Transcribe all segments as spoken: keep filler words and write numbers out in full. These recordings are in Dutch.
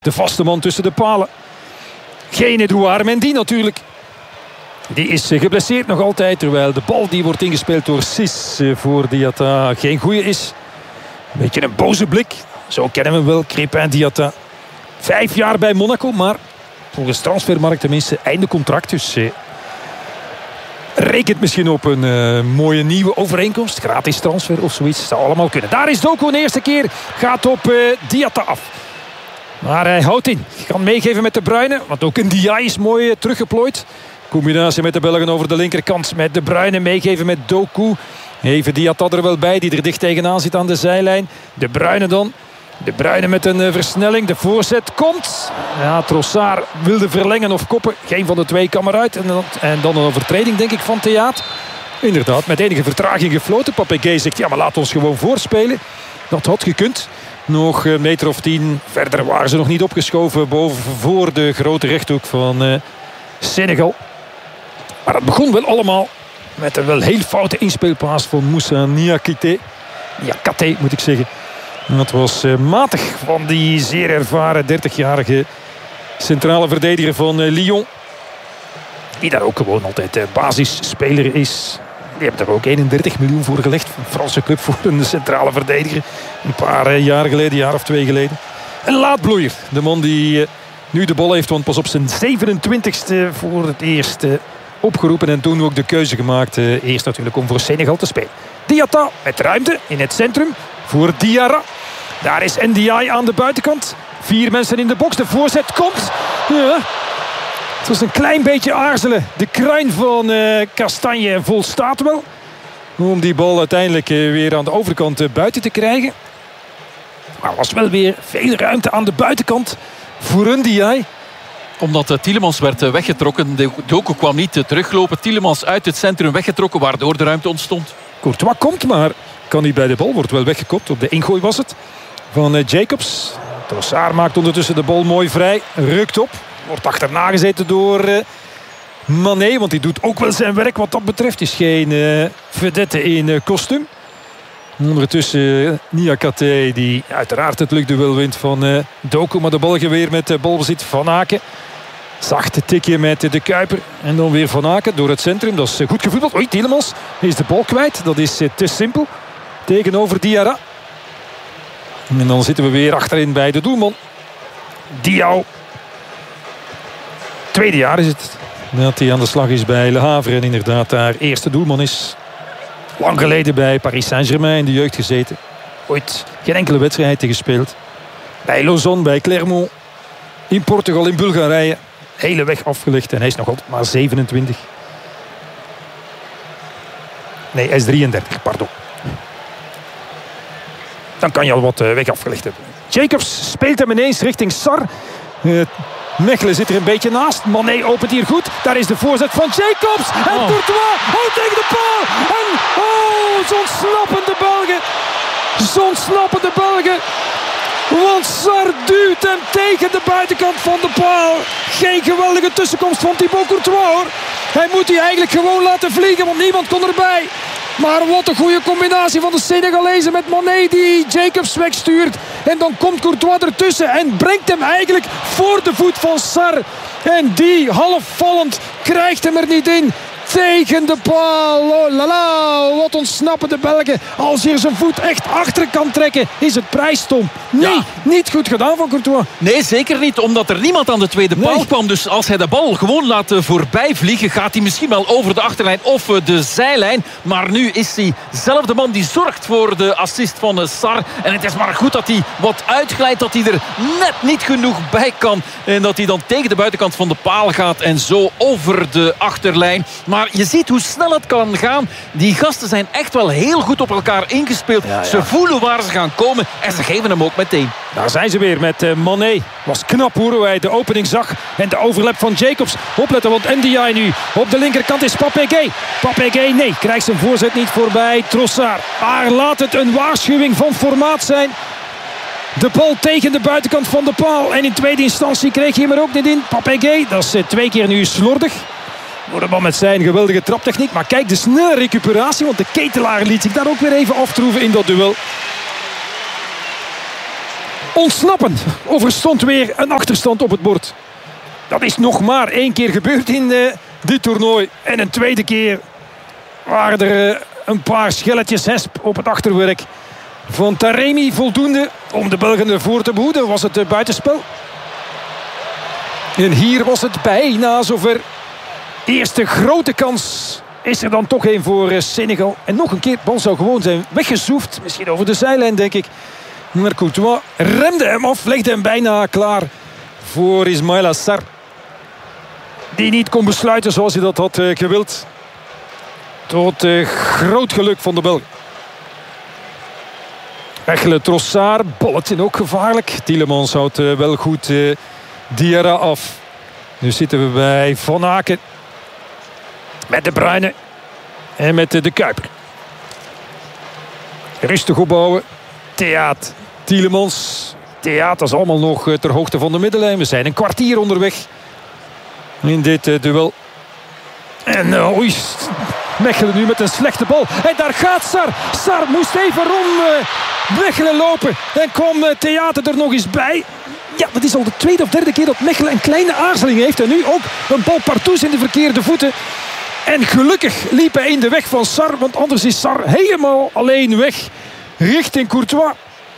De vaste man tussen de palen. Geen Edouard Mendy natuurlijk. Die is geblesseerd nog altijd. Terwijl de bal die wordt ingespeeld door Sis voor Diatta geen goeie is. Een beetje een boze blik. Zo kennen we hem wel. Crépin Diatta. Vijf jaar bij Monaco. Maar volgens Transfermarkt tenminste einde contract. Dus eh, rekent misschien op een uh, mooie nieuwe overeenkomst. Gratis transfer of zoiets. Zou allemaal kunnen. Daar is Doku de eerste keer. Gaat op uh, Diatta af. Maar hij houdt in. Kan meegeven met De Bruyne. Want ook een Ndiaye is mooi uh, teruggeplooid. Combinatie met de Belgen over de linkerkant. Met De Bruyne meegeven met Doku. Even Diatta er wel bij. Die er dicht tegenaan zit aan de zijlijn. De Bruyne dan. De Bruyne met een uh, versnelling. De voorzet komt. Ja, Trossard wilde verlengen of koppen. Geen van de twee kwam eruit. En dan, en dan een overtreding denk ik van Theaat. Inderdaad, met enige vertraging gefloten. Papegay zegt ja, maar laat ons gewoon voorspelen. Dat had gekund. Nog een meter of tien verder waren ze nog niet opgeschoven. Boven voor de grote rechthoek van uh, Senegal. Maar het begon wel allemaal met een wel heel foute inspeelpaas van Moussa Niakité. Niakate moet ik zeggen. En dat was uh, matig van die zeer ervaren dertigjarige centrale verdediger van uh, Lyon. Die daar ook gewoon altijd uh, basisspeler is. Die hebben daar ook eenendertig miljoen voor gelegd. Een Franse club voor een centrale verdediger. Een paar uh, jaar geleden, een jaar of twee geleden. Een laadbloeier. De man die uh, nu de bal heeft. Want pas op zijn zevenentwintigste voor het eerst uh, opgeroepen. En toen ook de keuze gemaakt. Uh, eerst natuurlijk om voor Senegal te spelen. Diatta met ruimte in het centrum. Voor Diarra. Daar is Ndiaye aan de buitenkant. Vier mensen in de box. De voorzet komt. Ja. Het was een klein beetje aarzelen. De kruin van uh, Kastanje volstaat wel. Om die bal uiteindelijk uh, weer aan de overkant uh, buiten te krijgen. Maar er was wel weer veel ruimte aan de buitenkant voor Ndiaye. Omdat uh, Tielemans werd uh, weggetrokken. De Doku kwam niet uh, teruglopen. Tielemans uit het centrum weggetrokken, waardoor de ruimte ontstond. Courtois komt, maar kan niet bij de bal. Wordt wel weggekopt. Op de ingooi was het. Van uh, Jacobs. Trossard maakt ondertussen de bal mooi vrij. Rukt op. Wordt achterna gezeten door uh, Mané. Want die doet ook wel zijn werk wat dat betreft. Is geen uh, vedette in uh, kostuum. Ondertussen uh, Niakate die uiteraard het luchtduel wint van uh, Doku. Maar de Belgen weer met uh, balbezit Van Aken. Zachte tikje met uh, de Kuiper. En dan weer Van Aken door het centrum. Dat is uh, goed gevoetbald. Oei, Tielemans is de bal kwijt. Dat is uh, te simpel. Tegenover Diarra. En dan zitten we weer achterin bij de doelman. Diaw. Tweede jaar is het dat hij aan de slag is bij Le Havre. En inderdaad daar eerste doelman is. Lang geleden bij Paris Saint-Germain in de jeugd gezeten. Ooit geen enkele wedstrijd te gespeeld. Bij Lausanne, bij Clermont. In Portugal, in Bulgarije. Hele weg afgelegd. En hij is nog altijd maar zevenentwintig. Nee, hij is drieëndertig, pardon. Dan kan je al wat weg afgelegd hebben. Jacobs speelt hem ineens richting Sarr. Uh, Mechelen zit er een beetje naast. Mané opent hier goed. Daar is de voorzet van Jacobs. En oh. Courtois. Oh, tegen de paal. En oh, zo'n snappende Belgen. Zo'n snappende Belgen. Want Sarr duwt hem tegen de buitenkant van de paal. Geen geweldige tussenkomst van Thibaut Courtois, hoor. Hij moet die eigenlijk gewoon laten vliegen, want niemand kon erbij. Maar wat een goede combinatie van de Senegalezen met Mané die Jacobs wegstuurt. En dan komt Courtois ertussen en brengt hem eigenlijk voor de voet van Sarr. En die halfvallend krijgt hem er niet in. Tegen de paal. Oh la la. Wat ontsnappen de Belgen. Als hij er zijn voet echt achter kan trekken, is het prijsstom. Nee, ja. Niet goed gedaan van Courtois. Nee, zeker niet. Omdat er niemand aan de tweede paal nee. kwam. Dus als hij de bal gewoon laat voorbij vliegen, gaat hij misschien wel over de achterlijn of de zijlijn. Maar nu is hij zelf de man die zorgt voor de assist van Sarr. En het is maar goed dat hij wat uitglijdt. Dat hij er net niet genoeg bij kan. En dat hij dan tegen de buitenkant van de paal gaat. En zo over de achterlijn. Maar je ziet hoe snel het kan gaan. Die gasten zijn echt wel heel goed op elkaar ingespeeld. Ja, ja. Ze voelen waar ze gaan komen. En ze geven hem ook meteen. Daar zijn ze weer met uh, Mané. Was knap hoor, hoe hij de opening zag. En de overlap van Jacobs. Opletten, want Ndiaye nu op de linkerkant is Papegay. Papegay, nee, krijgt zijn voorzet niet voorbij. Trossard. Maar laat het een waarschuwing van formaat zijn. De bal tegen de buitenkant van de paal. En in tweede instantie kreeg hij hem er ook niet in. Papegay, dat is uh, twee keer nu slordig. Voor de man met zijn geweldige traptechniek. Maar kijk, de snelle recuperatie. Want de Ketelaar liet zich daar ook weer even aftroeven in dat duel. ontsnappen. Of er stond weer een achterstand op het bord. Dat is nog maar één keer gebeurd in uh, dit toernooi. En een tweede keer waren er uh, een paar schelletjes hesp op het achterwerk van Taremi. Voldoende om de Belgen ervoor te behoeden. Was het uh, buitenspel. En hier was het bijna zover. Eerste grote kans is er dan toch een voor uh, Senegal. En nog een keer, de bal zou gewoon zijn weggezoefd. Misschien over de zijlijn, denk ik. Maar Courtois remde hem af, legde hem bijna klaar voor Ismaïla Sarr. Die niet kon besluiten zoals hij dat had uh, gewild. Tot uh, groot geluk van de Belgen. Mechelen, Trossard, Bolletje ook gevaarlijk. Tielemans houdt uh, wel goed uh, Diarra af. Nu zitten we bij Van Aken. Met De Bruyne. En met uh, de Kuiper. Rustig opbouwen. Theaat, Tielemans. Theaat is allemaal nog uh, ter hoogte van de middenlijn. We zijn een kwartier onderweg in dit uh, duel. En uh, oei, Mechelen nu met een slechte bal. En daar gaat Sarr. Sarr moest even rond uh, Mechelen lopen. En kwam uh, Theater er nog eens bij. Ja, dat is al de tweede of derde keer dat Mechelen een kleine aarzeling heeft. En nu ook een bal partout in de verkeerde voeten. En gelukkig liep hij in de weg van Sarr. Want anders is Sarr helemaal alleen weg richting Courtois.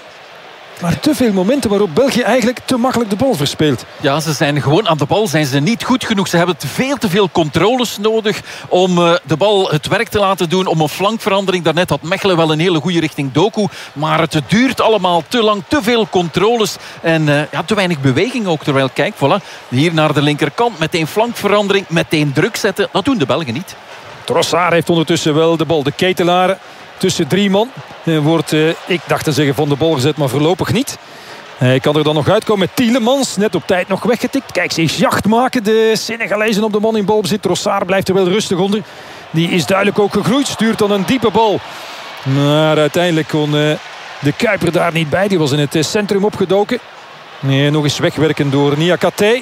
Maar te veel momenten waarop België eigenlijk te makkelijk de bal verspeelt. Ja, ze zijn gewoon aan de bal zijn ze niet goed genoeg. Ze hebben veel te veel controles nodig om uh, de bal het werk te laten doen. Om een flankverandering. Daarnet had Mechelen wel een hele goede richting Doku. Maar het duurt allemaal te lang. Te veel controles. En uh, ja, te weinig beweging ook. Terwijl, kijk, voilà. Hier naar de linkerkant. Meteen flankverandering. Meteen druk zetten. Dat doen de Belgen niet. Trossard heeft ondertussen wel de bal. De Ketelaren tussen drie man. Hij wordt, uh, ik dacht te zeggen, van de bal gezet, maar voorlopig niet. Hij kan er dan nog uitkomen met Tielemans. Net op tijd nog weggetikt. Kijk, ze eens jacht maken. De Senegalezen op de man in balbezit. Trossard blijft er wel rustig onder. Die is duidelijk ook gegroeid. Stuurt dan een diepe bal. Maar uiteindelijk kon uh, de Kuiper daar niet bij. Die was in het centrum opgedoken. Nee, nog eens wegwerken door Niakate.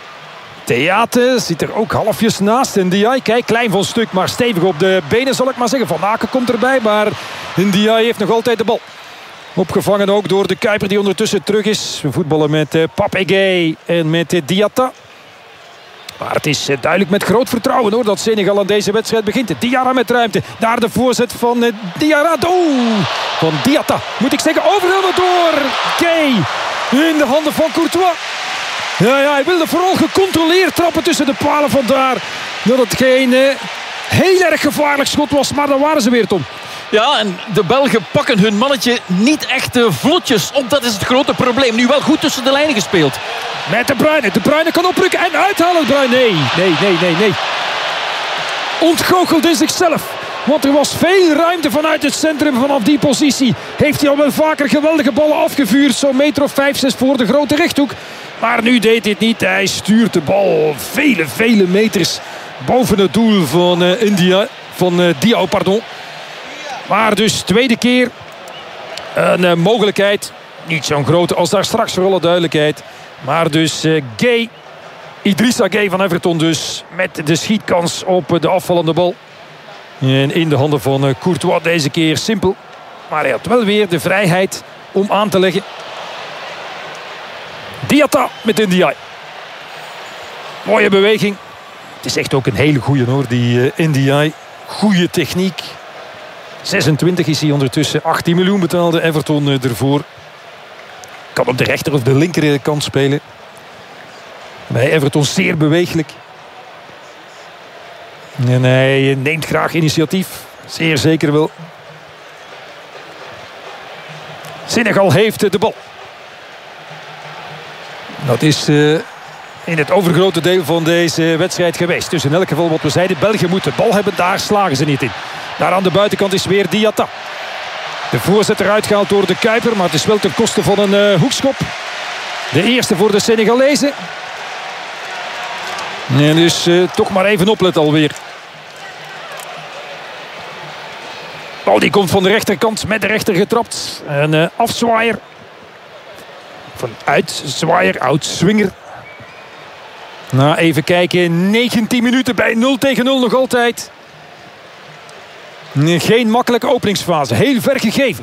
Theater zit er ook halfjes naast. Ndiaye, kijk, klein van stuk, maar stevig op de benen, zal ik maar zeggen. Van Aken komt erbij, maar Ndiaye heeft nog altijd de bal. Opgevangen ook door de Kuiper, die ondertussen terug is. We voetballen met uh, Pape en met uh, Diatta. Maar het is uh, duidelijk met groot vertrouwen hoor dat Senegal aan deze wedstrijd begint. Diarra met ruimte. Daar de voorzet van uh, Diarra. Oh, van Diatta, moet ik zeggen. Overgenomen door Gay. In de handen van Courtois. Ja, ja, hij wilde vooral gecontroleerd trappen tussen de palen, vandaar dat het geen uh, heel erg gevaarlijk schot was. Maar dan waren ze weer, Tom. Ja, en de Belgen pakken hun mannetje niet echt uh, vlotjes op. Dat is het grote probleem. Nu wel goed tussen de lijnen gespeeld. Met De Bruyne. De Bruyne kan oprukken en uithalen. De Bruyne. Nee, nee, nee, nee, nee. Ontgoocheld in zichzelf. Want er was veel ruimte vanuit het centrum. Vanaf die positie heeft hij al wel vaker geweldige ballen afgevuurd. Zo'n meter of vijf, zes voor de grote rechthoek. Maar nu deed hij het niet. Hij stuurt de bal vele, vele meters boven het doel van uh, India. Van uh, Diao, pardon. Maar dus tweede keer een uh, mogelijkheid. Niet zo'n grote als daar straks, voor alle duidelijkheid. Maar dus uh, Gay, Idrissa Gay van Everton dus. Met de schietkans op uh, de afvallende bal. En in de handen van uh, Courtois deze keer simpel. Maar hij had wel weer de vrijheid om aan te leggen. Diatta met Ndiaye. Mooie beweging. Het is echt ook een hele goeie hoor, die uh, Ndiaye. Goeie techniek. zesentwintig is hij ondertussen. achttien miljoen betaalde Everton uh, ervoor. Kan op de rechter of de linkerkant spelen. Bij Everton zeer beweeglijk. En hij neemt graag initiatief. Zeer zeker wel. Senegal heeft de bal. Dat is uh, in het overgrote deel van deze wedstrijd geweest. Dus in elk geval wat we zeiden. België moet de bal hebben. Daar slagen ze niet in. Daar aan de buitenkant is weer Diatta. De voorzet eruit gehaald door de Kuiper. Maar het is wel ten koste van een uh, hoekschop. De eerste voor de Senegalezen. En dus uh, toch maar even opletten alweer. Bal die komt van de rechterkant. Met de rechter getrapt. Een uh, afzwaaier. Van uitzwaaier, oudswinger. Nou, even kijken. negentien minuten bij nul tegen nul nog altijd. Geen makkelijke openingsfase. Heel ver gegeven.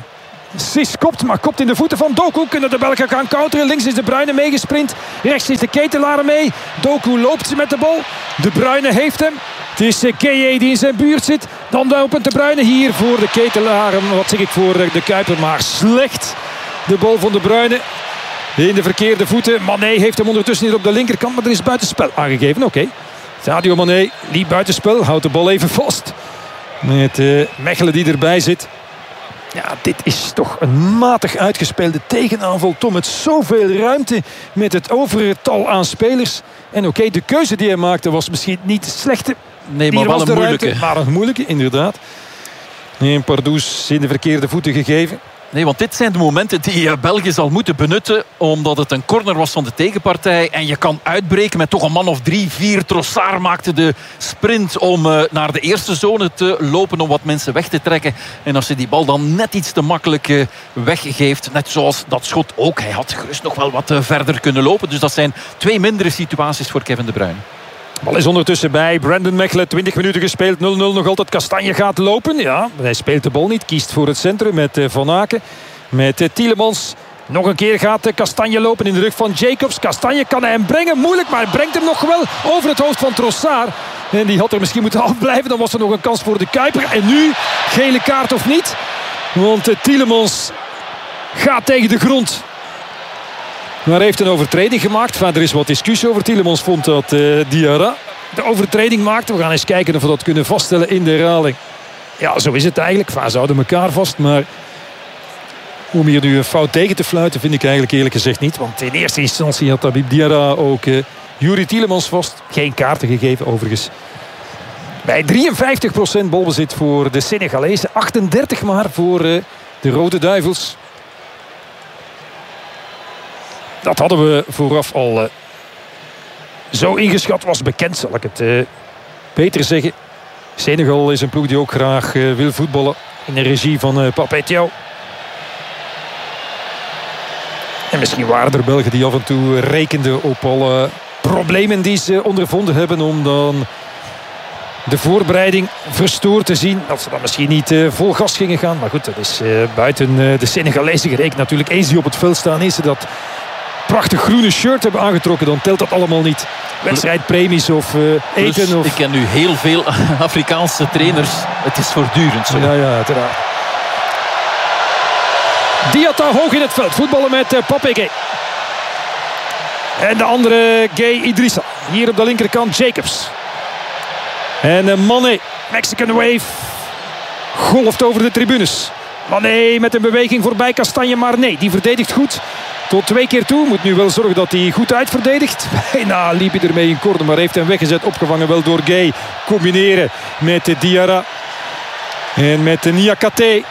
Sis kopt, maar kopt in de voeten van Doku. Kunnen de Belgen gaan counteren. Links is De Bruyne meegesprint. Rechts is de Ketelaar mee. Doku loopt met de bal. De Bruyne heeft hem. Het is Gueye die in zijn buurt zit. Dan opent De Bruyne hier voor de Ketelaar. Wat zeg ik voor de Kuiper. Maar slecht de bal van De Bruyne. In de verkeerde voeten. Mané heeft hem ondertussen hier op de linkerkant. Maar er is buitenspel aangegeven. Oké. Okay. Sadio Mané liep buitenspel. Houdt de bal even vast. Met uh, Mechelen die erbij zit. Ja, dit is toch een matig uitgespeelde tegenaanval. Tom, met zoveel ruimte. Met het overtal aan spelers. En oké, okay, de keuze die hij maakte was misschien niet de slechte. Nee, maar wel een moeilijke. Ruimte, maar een moeilijke, inderdaad. En Pardoes in de verkeerde voeten gegeven. Nee, want dit zijn de momenten die België zal moeten benutten. Omdat het een corner was van de tegenpartij. En je kan uitbreken met toch een man of drie, vier. Trossard maakte de sprint om uh, naar de eerste zone te lopen. Om wat mensen weg te trekken. En als je die bal dan net iets te makkelijk uh, weggeeft. Net zoals dat schot ook. Hij had gerust nog wel wat uh, verder kunnen lopen. Dus dat zijn twee mindere situaties voor Kevin De Bruyne. Bal is ondertussen bij Brandon Mechelen. twintig minuten gespeeld. nul nul nog altijd. Kastanje gaat lopen. Ja, hij speelt de bal niet. Kiest voor het centrum met Van Aken. Met Tielemans. Nog een keer gaat Kastanje lopen in de rug van Jacobs. Kastanje kan hij hem brengen. Moeilijk, maar hij brengt hem nog wel over het hoofd van Trossard. En die had er misschien moeten afblijven. Dan was er nog een kans voor de Kuiper. En nu, gele kaart of niet? Want Tielemans gaat tegen de grond. Maar hij heeft een overtreding gemaakt. Enfin, er is wat discussie over. Tielemans vond dat uh, Diarra de overtreding maakte. We gaan eens kijken of we dat kunnen vaststellen in de herhaling. Ja, zo is het eigenlijk. Enfin, ze houden elkaar vast. Maar om hier nu een fout tegen te fluiten vind ik eigenlijk eerlijk gezegd niet. Want in eerste instantie had Habib Diarra ook uh, Youri Tielemans vast. Geen kaarten gegeven overigens. Bij drieënvijftig procent balbezit voor de Senegalezen. achtendertig maar voor uh, de Rode Duivels. Dat hadden we vooraf al uh, zo ingeschat. Was bekend, zal ik het uh, beter zeggen. Senegal is een ploeg die ook graag uh, wil voetballen. In de regie van uh, Pape Thiaw. En misschien waren er Belgen die af en toe rekenden op alle problemen die ze ondervonden hebben. Om dan de voorbereiding verstoord te zien. Dat ze dan misschien niet uh, vol gas gingen gaan. Maar goed, dat is uh, buiten uh, de Senegalezen gerekend natuurlijk. Eens die op het veld staan, is ze dat prachtig groene shirt hebben aangetrokken, dan telt dat allemaal niet. Wedstrijdpremies of uh, eten. Plus, of... ik ken nu heel veel Afrikaanse trainers. Het is voortdurend zo. Ja, ja, uiteraard. Diatta hoog in het veld. Voetballen met uh, Pape Gueye. En de andere Gueye Idrissa. Hier op de linkerkant Jacobs. En uh, Mané. Mexican Wave. Golft over de tribunes. Mané met een beweging voorbij Kastanje, maar nee, die verdedigt goed. Tot twee keer toe. Moet nu wel zorgen dat hij goed uitverdedigt. Bijna liep hij ermee in corner, maar heeft hem weggezet. Opgevangen wel door Gueye. Combineren met Diarra. En met Niakate.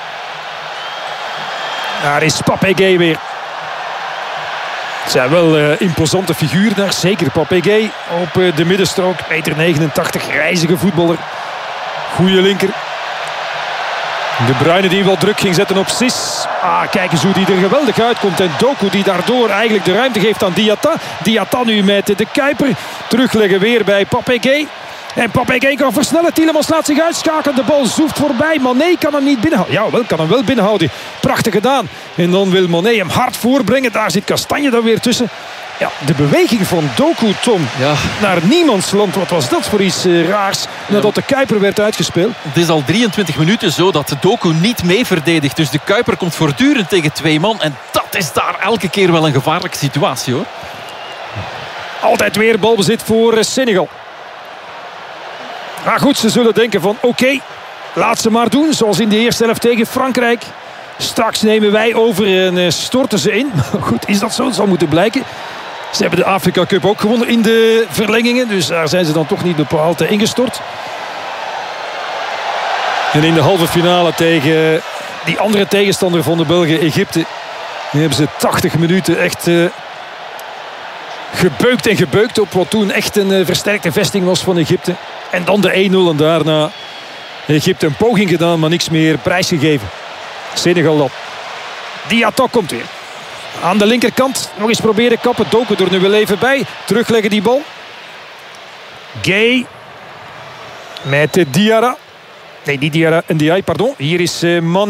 Daar is Pape Gueye weer. Het zijn wel uh, imposante figuren daar. Zeker Pape Gueye op uh, de middenstrook. een meter negenentachtig, rijzige voetballer. Goeie linker. De Bruyne die wel druk ging zetten op Sis. Ah, kijk eens hoe die er geweldig uitkomt. En Doku die daardoor eigenlijk de ruimte geeft aan Diatta. Diatta nu met de Kuiper. Terugleggen weer bij Pape Gueye. En Pape Gueye kan versnellen. Tielemans laat zich uitschakelen. De bal zoeft voorbij. Mané kan hem niet binnenhouden. Ja, wel kan hem wel binnenhouden. Prachtig gedaan. En dan wil Mané hem hard voorbrengen. Daar zit Kastanje dan weer tussen. Ja, de beweging van Doku, Tom, ja. Naar niemandsland. Wat was dat voor iets uh, raars nadat de Kuiper werd uitgespeeld? Het is al drieëntwintig minuten zo dat de Doku niet mee verdedigt. Dus de Kuiper komt voortdurend tegen twee man. En dat is daar elke keer wel een gevaarlijke situatie, hoor. Altijd weer balbezit voor Senegal. Maar goed, ze zullen denken van oké, okay, laat ze maar doen. Zoals in de eerste helft tegen Frankrijk. Straks nemen wij over en storten ze in. Goed, is dat zo? Dat zal moeten blijken. Ze hebben de Afrika Cup ook gewonnen in de verlengingen. Dus daar zijn ze dan toch niet bepaald ingestort. En in de halve finale tegen die andere tegenstander van de Belgen, Egypte, hebben ze tachtig minuten echt uh, gebeukt en gebeukt op wat toen echt een uh, versterkte vesting was van Egypte. En dan de een nul en daarna Egypte een poging gedaan, maar niks meer prijsgegeven. Senegal dan. Diatta komt weer. Aan de linkerkant nog eens proberen kappen. Doku er nu wel even bij. Terugleggen die bal. Gueye. Met Diarra. Nee, niet Diarra. En Diaye, pardon. Hier is uh, Mané.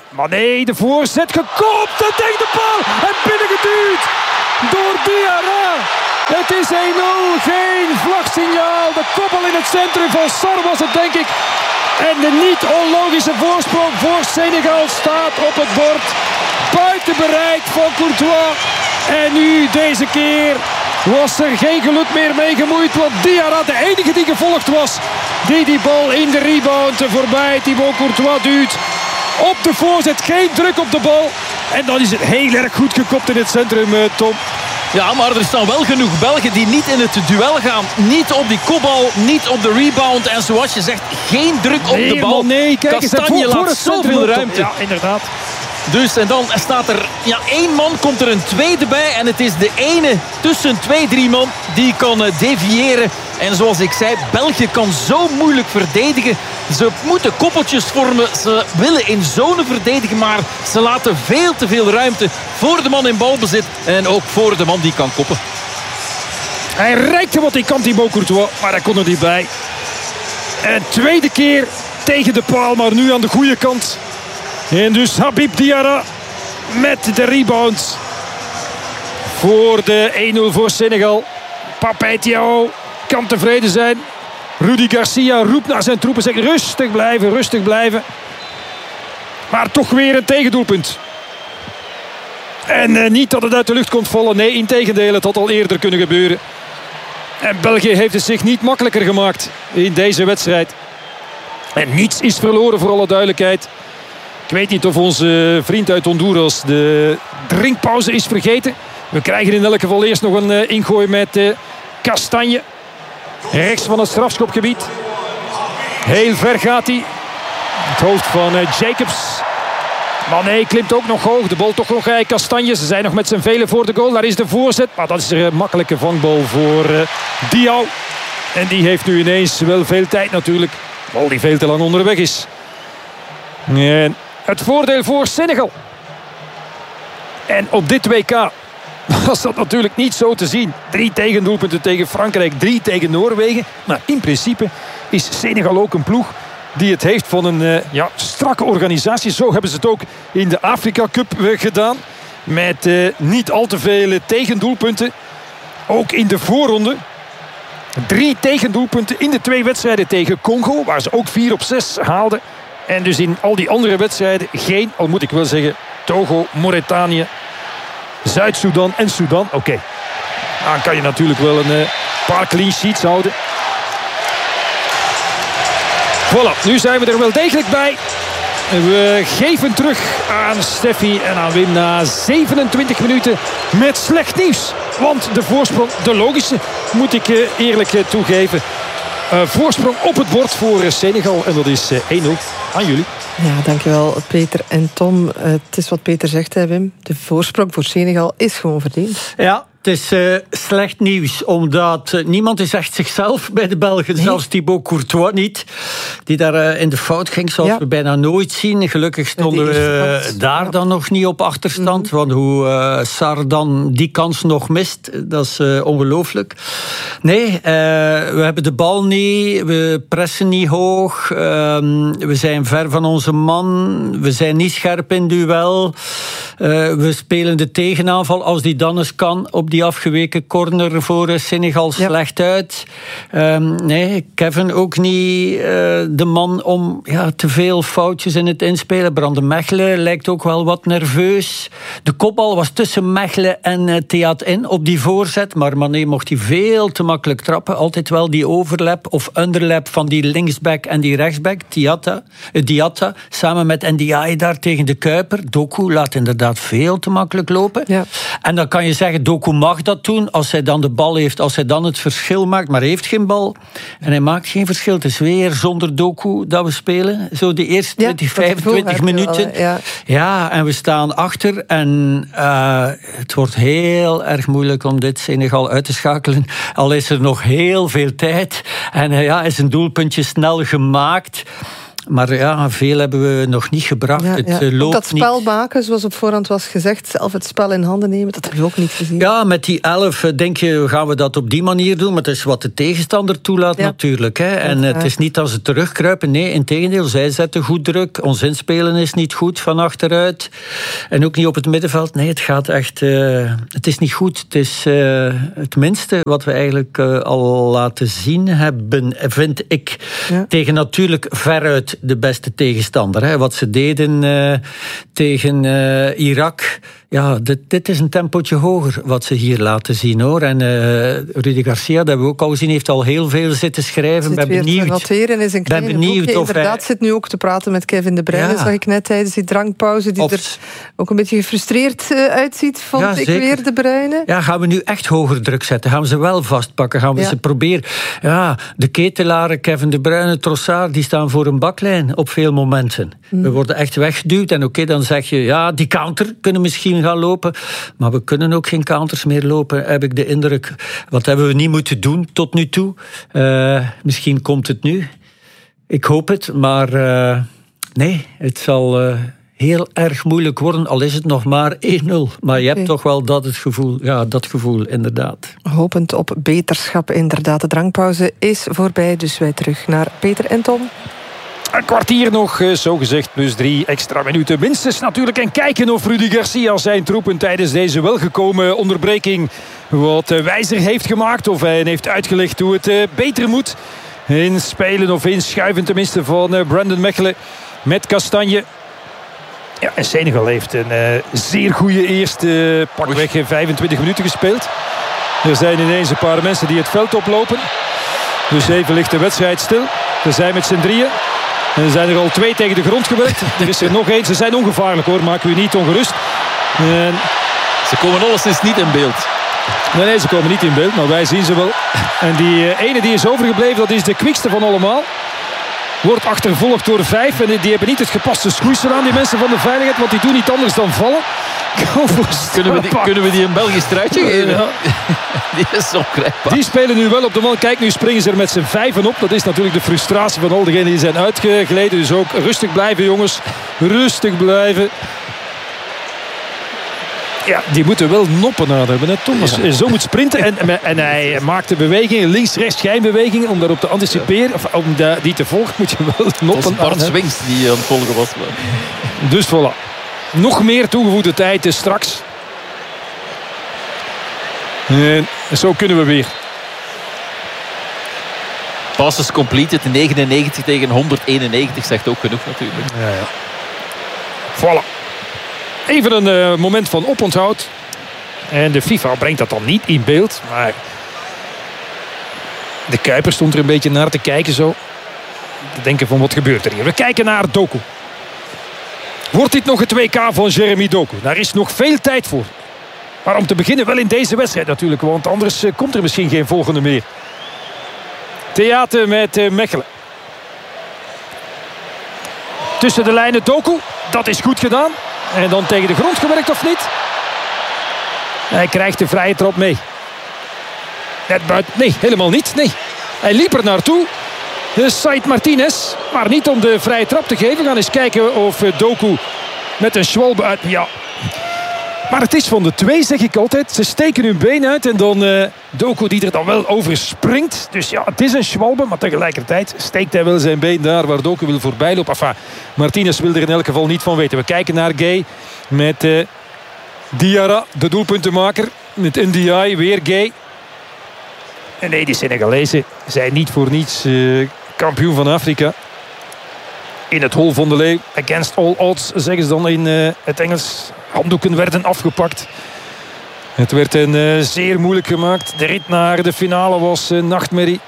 Maar nee, de voorzet gekoopt en tegen de paal en binnengeduwd door Diarra. Het is één nul, geen vlagsignaal. De koppel in het centrum van Sarr was het, denk ik. En de niet onlogische voorsprong voor Senegal staat op het bord. Buiten bereik van Courtois. En nu deze keer was er geen geluk meer mee gemoeid. Want Diarra, de enige die gevolgd was, die die bal in de rebound voorbij Thibaut Courtois duwt. Op de voorzet, geen druk op de bal. En dan is het heel erg goed gekopt in het centrum, Tom. Ja, maar er staan wel genoeg Belgen die niet in het duel gaan. Niet op die kopbal, niet op de rebound. En zoals je zegt, geen druk op nee, de bal. Nee, kijk eens, Kastanje voor, voor laat zoveel ruimte. Ja, inderdaad. Dus en dan staat er ja, één man, komt er een tweede bij. En het is de ene tussen twee, drie man die kan uh, deviëren. En zoals ik zei, België kan zo moeilijk verdedigen. Ze moeten koppeltjes vormen. Ze willen in zone verdedigen, maar ze laten veel te veel ruimte voor de man in balbezit. En ook voor de man die kan koppen. Hij reikte wat hij kan, Thibaut Courtois, maar hij kon er niet bij. En tweede keer tegen de paal, maar nu aan de goede kant. En dus Habib Diarra met de rebound voor de één nul voor Senegal. Pape Thiaw kan tevreden zijn. Rudi Garcia roept naar zijn troepen, zegt rustig blijven, rustig blijven. Maar toch weer een tegendoelpunt. En uh, niet dat het uit de lucht komt vallen. Nee, integendeel, het had al eerder kunnen gebeuren. En België heeft het zich niet makkelijker gemaakt in deze wedstrijd. En niets is verloren, voor alle duidelijkheid. Ik weet niet of onze vriend uit Honduras de drinkpauze is vergeten. We krijgen in elk geval eerst nog een uh, ingooi met uh, Kastanje. Rechts van het strafschopgebied. Heel ver gaat hij. Het hoofd van uh, Jacobs. Maar nee, klimt ook nog hoog. De bal toch nog bij Kastanje. Ze zijn nog met z'n velen voor de goal. Daar is de voorzet. Maar dat is er een makkelijke vangbal voor uh, Diaw. En die heeft nu ineens wel veel tijd natuurlijk. Bal die veel te lang onderweg is. En het voordeel voor Senegal. En op dit W K was dat natuurlijk niet zo te zien. Drie tegendoelpunten tegen Frankrijk, drie tegen Noorwegen. Maar in principe is Senegal ook een ploeg die het heeft van een uh, ja, strakke organisatie. Zo hebben ze het ook in de Afrika Cup gedaan. Met uh, niet al te veel tegendoelpunten. Ook in de voorronde. Drie tegendoelpunten in de twee wedstrijden tegen Congo. Waar ze ook vier op zes haalden. En dus in al die andere wedstrijden geen, al moet ik wel zeggen, Togo, Mauritanië, Zuid-Soedan en Sudan. Oké, okay. Dan kan je natuurlijk wel een uh, paar clean sheets houden. Voilà, nu zijn we er wel degelijk bij. We geven terug aan Steffi en aan Wim na zevenentwintig minuten met slecht nieuws. Want de voorsprong, de logische, moet ik uh, eerlijk uh, toegeven. Uh, voorsprong op het bord voor uh, Senegal. En dat is uh, één nul aan jullie. Ja, dankjewel Peter en Tom. Uh, het is wat Peter zegt, hè, Wim. De voorsprong voor Senegal is gewoon verdiend. Ja, het is uh, slecht nieuws. Omdat uh, niemand is echt zichzelf bij de Belgen. Nee. Zelfs Thibaut Courtois niet. Die daar uh, in de fout ging, zoals ja. we bijna nooit zien. Gelukkig stonden we uh, daar ja. dan nog niet op achterstand. Mm-hmm. Want hoe uh, Sarr dan die kans nog mist, dat is uh, ongelooflijk. Nee, uh, we hebben de bal niet. We pressen niet hoog. Uh, we zijn ver van onze man. We zijn niet scherp in duel. Uh, we spelen de tegenaanval als die dan eens kan op die afgeweken corner voor Senegal slecht ja. uit. Um, nee, Kevin ook niet uh, de man om ja, te veel foutjes in het inspelen. Brande Mechelen lijkt ook wel wat nerveus. De kopbal was tussen Mechelen en uh, Theat in op die voorzet. Maar Mané mocht hij veel te makkelijk trappen. Altijd wel die overlap of underlap van die linksback en die rechtsback. Diatta, uh, Diatta samen met Ndiaye daar tegen de Kuiper. Doku laat inderdaad veel te makkelijk lopen. Ja. En dan kan je zeggen, Doku mag dat doen als hij dan de bal heeft, als hij dan het verschil maakt, maar hij heeft geen bal en hij maakt geen verschil. Het is weer zonder Doku dat we spelen. Zo de eerste twintig, ja, vijfentwintig minuten. Al, ja. ja, en we staan achter en uh, het wordt heel erg moeilijk om dit Senegal uit te schakelen. Al is er nog heel veel tijd en uh, ja, is een doelpuntje snel gemaakt. Maar ja, veel hebben we nog niet gebracht. Ja, het ja. uh, loopt dat spel niet. maken, zoals op voorhand was gezegd, zelf het spel in handen nemen, dat hebben we ook niet gezien. Ja, met die elf denk je, gaan we dat op die manier doen? Maar het is wat de tegenstander toelaat ja. natuurlijk. Hè. En het is niet dat ze terugkruipen. Nee, integendeel, zij zetten goed druk. Ons inspelen is niet goed van achteruit. En ook niet op het middenveld. Nee, het gaat echt... Uh, het is niet goed. Het is uh, het minste wat we eigenlijk uh, al laten zien hebben, vind ik. Ja. Tegen natuurlijk veruit de beste tegenstander. Hè. Wat ze deden uh, tegen uh, Irak... Ja, dit, dit is een tempootje hoger wat ze hier laten zien, hoor. En uh, Rudy Garcia, dat hebben we ook al gezien, heeft al heel veel zitten schrijven. Ben benieuwd. Noteren is een kleine ben benieuwd boekje. of Inderdaad, hij... zit nu ook te praten met Kevin De Bruyne, ja. zag ik net tijdens die drankpauze, die of... er ook een beetje gefrustreerd uh, uitziet, vond ja, ik zeker. weer De Bruyne. Ja, gaan we nu echt hoger druk zetten? Gaan we ze wel vastpakken? Gaan we ja. ze proberen? Ja, de ketelaren, Kevin De Bruyne, Trossard, die staan voor een baklijn op veel momenten. Hmm. We worden echt weggeduwd. En oké, okay, dan zeg je, ja, die counter kunnen misschien gaan lopen. Maar we kunnen ook geen counters meer lopen, heb ik de indruk. Wat hebben we niet moeten doen tot nu toe? Uh, misschien komt het nu. Ik hoop het, maar uh, nee, het zal uh, heel erg moeilijk worden, al is het nog maar één nul. Maar je hebt okay. toch wel dat, het gevoel, ja, dat gevoel, inderdaad. Hopend op beterschap, inderdaad. De drankpauze is voorbij, dus wij terug naar Peter en Tom. Een kwartier nog, zo gezegd, plus drie extra minuten. Minstens natuurlijk. En kijken of Rudy Garcia zijn troepen tijdens deze welgekomen onderbreking wat wijzer heeft gemaakt. Of hij heeft uitgelegd hoe het beter moet. Inspelen of inschuiven tenminste van Brandon Mechelen met Kastanje. Ja, en Senegal heeft een uh, zeer goede eerste pakweg vijfentwintig minuten gespeeld. Er zijn ineens een paar mensen die het veld oplopen. Dus even ligt de wedstrijd stil. We zijn met z'n drieën. En er zijn er al twee tegen de grond gewerkt. Er is er nog één. Ze zijn ongevaarlijk, hoor. Maak u niet ongerust. En... Ze komen alleszins niet in beeld. Nee, nee, ze komen niet in beeld. Maar wij zien ze wel. En die uh, ene die is overgebleven, dat is de kwikste van allemaal. Wordt achtervolgd door vijf. En die hebben niet het gepaste schoeisel aan, die mensen van de veiligheid. Want die doen niet anders dan vallen. Kunnen we, die, kunnen we die een Belgisch truitje geven? Ja. Die is ongrijpbaar. Die spelen nu wel op de man. Kijk, nu springen ze er met z'n vijven op. Dat is natuurlijk de frustratie van al diegenen die zijn uitgegleden. Dus ook rustig blijven, jongens. Rustig blijven. Ja, die moeten wel noppen aan hebben. Hè. Thomas ja. zo moet sprinten. En, en hij maakt de bewegingen, links-rechts schijnbewegingen. Om daarop te anticiperen. Of om de, die te volgen moet je wel noppen. Dat was Bart Swings die aan het volgen was. Dus voilà. Nog meer toegevoegde tijd is straks. En zo kunnen we weer. Passes completed, negenennegentig tegen honderdeenennegentig zegt ook genoeg natuurlijk. Ja, ja. Voilà. Even een uh, moment van oponthoud. En de FIFA brengt dat dan niet in beeld. Maar de Kuiper stond er een beetje naar te kijken zo. Te denken van wat gebeurt er hier. We kijken naar Doku. Wordt dit nog het W K van Jeremy Doku? Daar is nog veel tijd voor. Maar om te beginnen wel in deze wedstrijd natuurlijk. Want anders uh, komt er misschien geen volgende meer. Theater met uh, Mechelen. Tussen de lijnen Doku. Dat is goed gedaan. En dan tegen de grond gewerkt of niet? Hij krijgt de vrije trap mee. Net buiten. Nee, helemaal niet. Nee. Hij liep er naartoe. De Said Martinez. Maar niet om de vrije trap te geven. We gaan eens kijken of Doku met een schwalbe uit... Ja. Maar het is van de twee, zeg ik altijd. Ze steken hun been uit en dan uh, Doku die er dan wel over springt. Dus ja, het is een schwalbe, maar tegelijkertijd steekt hij wel zijn been daar waar Doku wil voorbij lopen. Enfin, Martinez wil er in elk geval niet van weten. We kijken naar Gay met uh, Diarra, de doelpuntenmaker. Met Ndiaye, weer Gay. En nee, die Senegalezen zijn niet voor niets uh, kampioen van Afrika. In het hol van de leeuw. Against all odds, zeggen ze dan in uh, het Engels. Handdoeken werden afgepakt. Het werd een uh, zeer moeilijk gemaakt. De rit naar de finale was uh, nachtmerrie.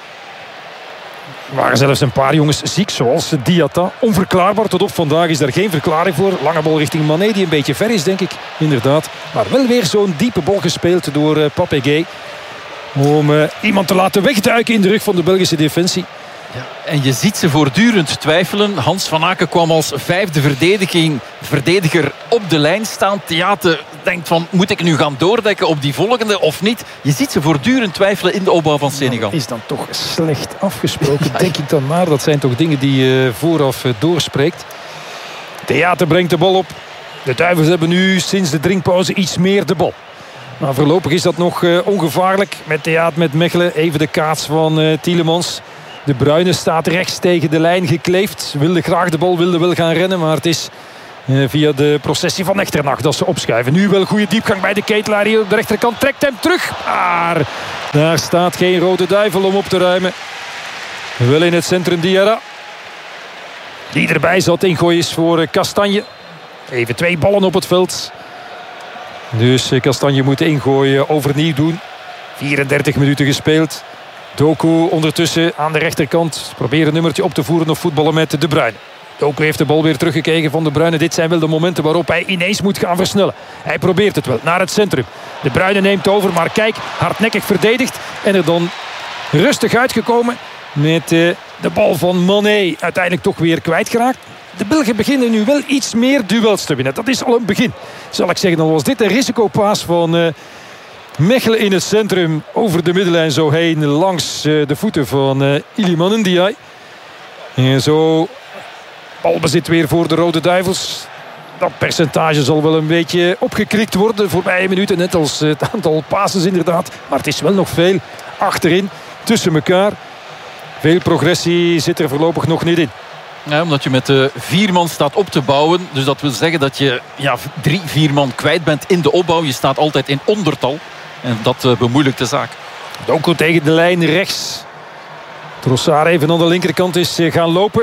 Er waren zelfs een paar jongens ziek, zoals Diatta. Onverklaarbaar, tot op vandaag is daar geen verklaring voor. Lange bal richting Mané, die een beetje ver is, denk ik. Inderdaad. Maar wel weer zo'n diepe bal gespeeld door uh, Pape Gueye. Om uh, iemand te laten wegduiken in de rug van de Belgische defensie. Ja, En je ziet ze voortdurend twijfelen. Hans van Aken kwam als vijfde verdediging, verdediger op de lijn staan. Theater denkt van, moet ik nu gaan doordekken op die volgende of niet? Je ziet ze voortdurend twijfelen in de opbouw van Senegal. Is dan toch slecht afgesproken, ja, denk ik dan maar. Dat zijn toch dingen die je vooraf doorspreekt. Theater brengt de bal op. De Duivels hebben nu sinds de drinkpauze iets meer de bal. Maar voorlopig is dat nog uh, ongevaarlijk. Met Theater, met Mechelen. Even de kaats van uh, Tielemans. De Bruyne staat rechts tegen de lijn gekleefd. Wilde graag de bal, wilde wel gaan rennen. Maar het is uh, via de processie van Echternach dat ze opschuiven. Nu wel goede diepgang bij de Ketelaar hier op de rechterkant. Trekt hem terug. Maar daar staat geen Rode Duivel om op te ruimen. Wel in het centrum Diarra. Die erbij zat. Ingooi is voor uh, Kastanje. Even twee ballen op het veld. Dus uh, Kastanje moet ingooien, overnieuw doen. vierendertig minuten gespeeld. Doku ondertussen aan de rechterkant. Probeert een nummertje op te voeren of voetballen met De Bruyne. Doku heeft de bal weer teruggekregen van De Bruyne. Dit zijn wel de momenten waarop hij ineens moet gaan versnellen. Hij probeert het wel, naar het centrum. De Bruyne neemt over, maar kijk, hardnekkig verdedigd. En er dan rustig uitgekomen met uh, de bal van Mané. Uiteindelijk toch weer kwijtgeraakt. De Belgen beginnen nu wel iets meer duels te winnen. Dat is al een begin, zal ik zeggen. Dan was dit een risicopaas van uh, Mechelen in het centrum. Over de middenlijn zo heen langs uh, de voeten van uh, Iliman Ndiaye. En zo balbezit weer voor de Rode Duivels. Dat percentage zal wel een beetje opgekrikt worden de voorbije minuten. Net als het aantal passes inderdaad. Maar het is wel nog veel achterin, tussen elkaar. Veel progressie zit er voorlopig nog niet in. Ja, omdat je met uh, vier man staat op te bouwen. Dus dat wil zeggen dat je ja, drie, vier man kwijt bent in de opbouw. Je staat altijd in ondertal. En dat uh, bemoeilijkt de zaak. Doku tegen de lijn rechts. Trossard even aan de linkerkant is uh, gaan lopen.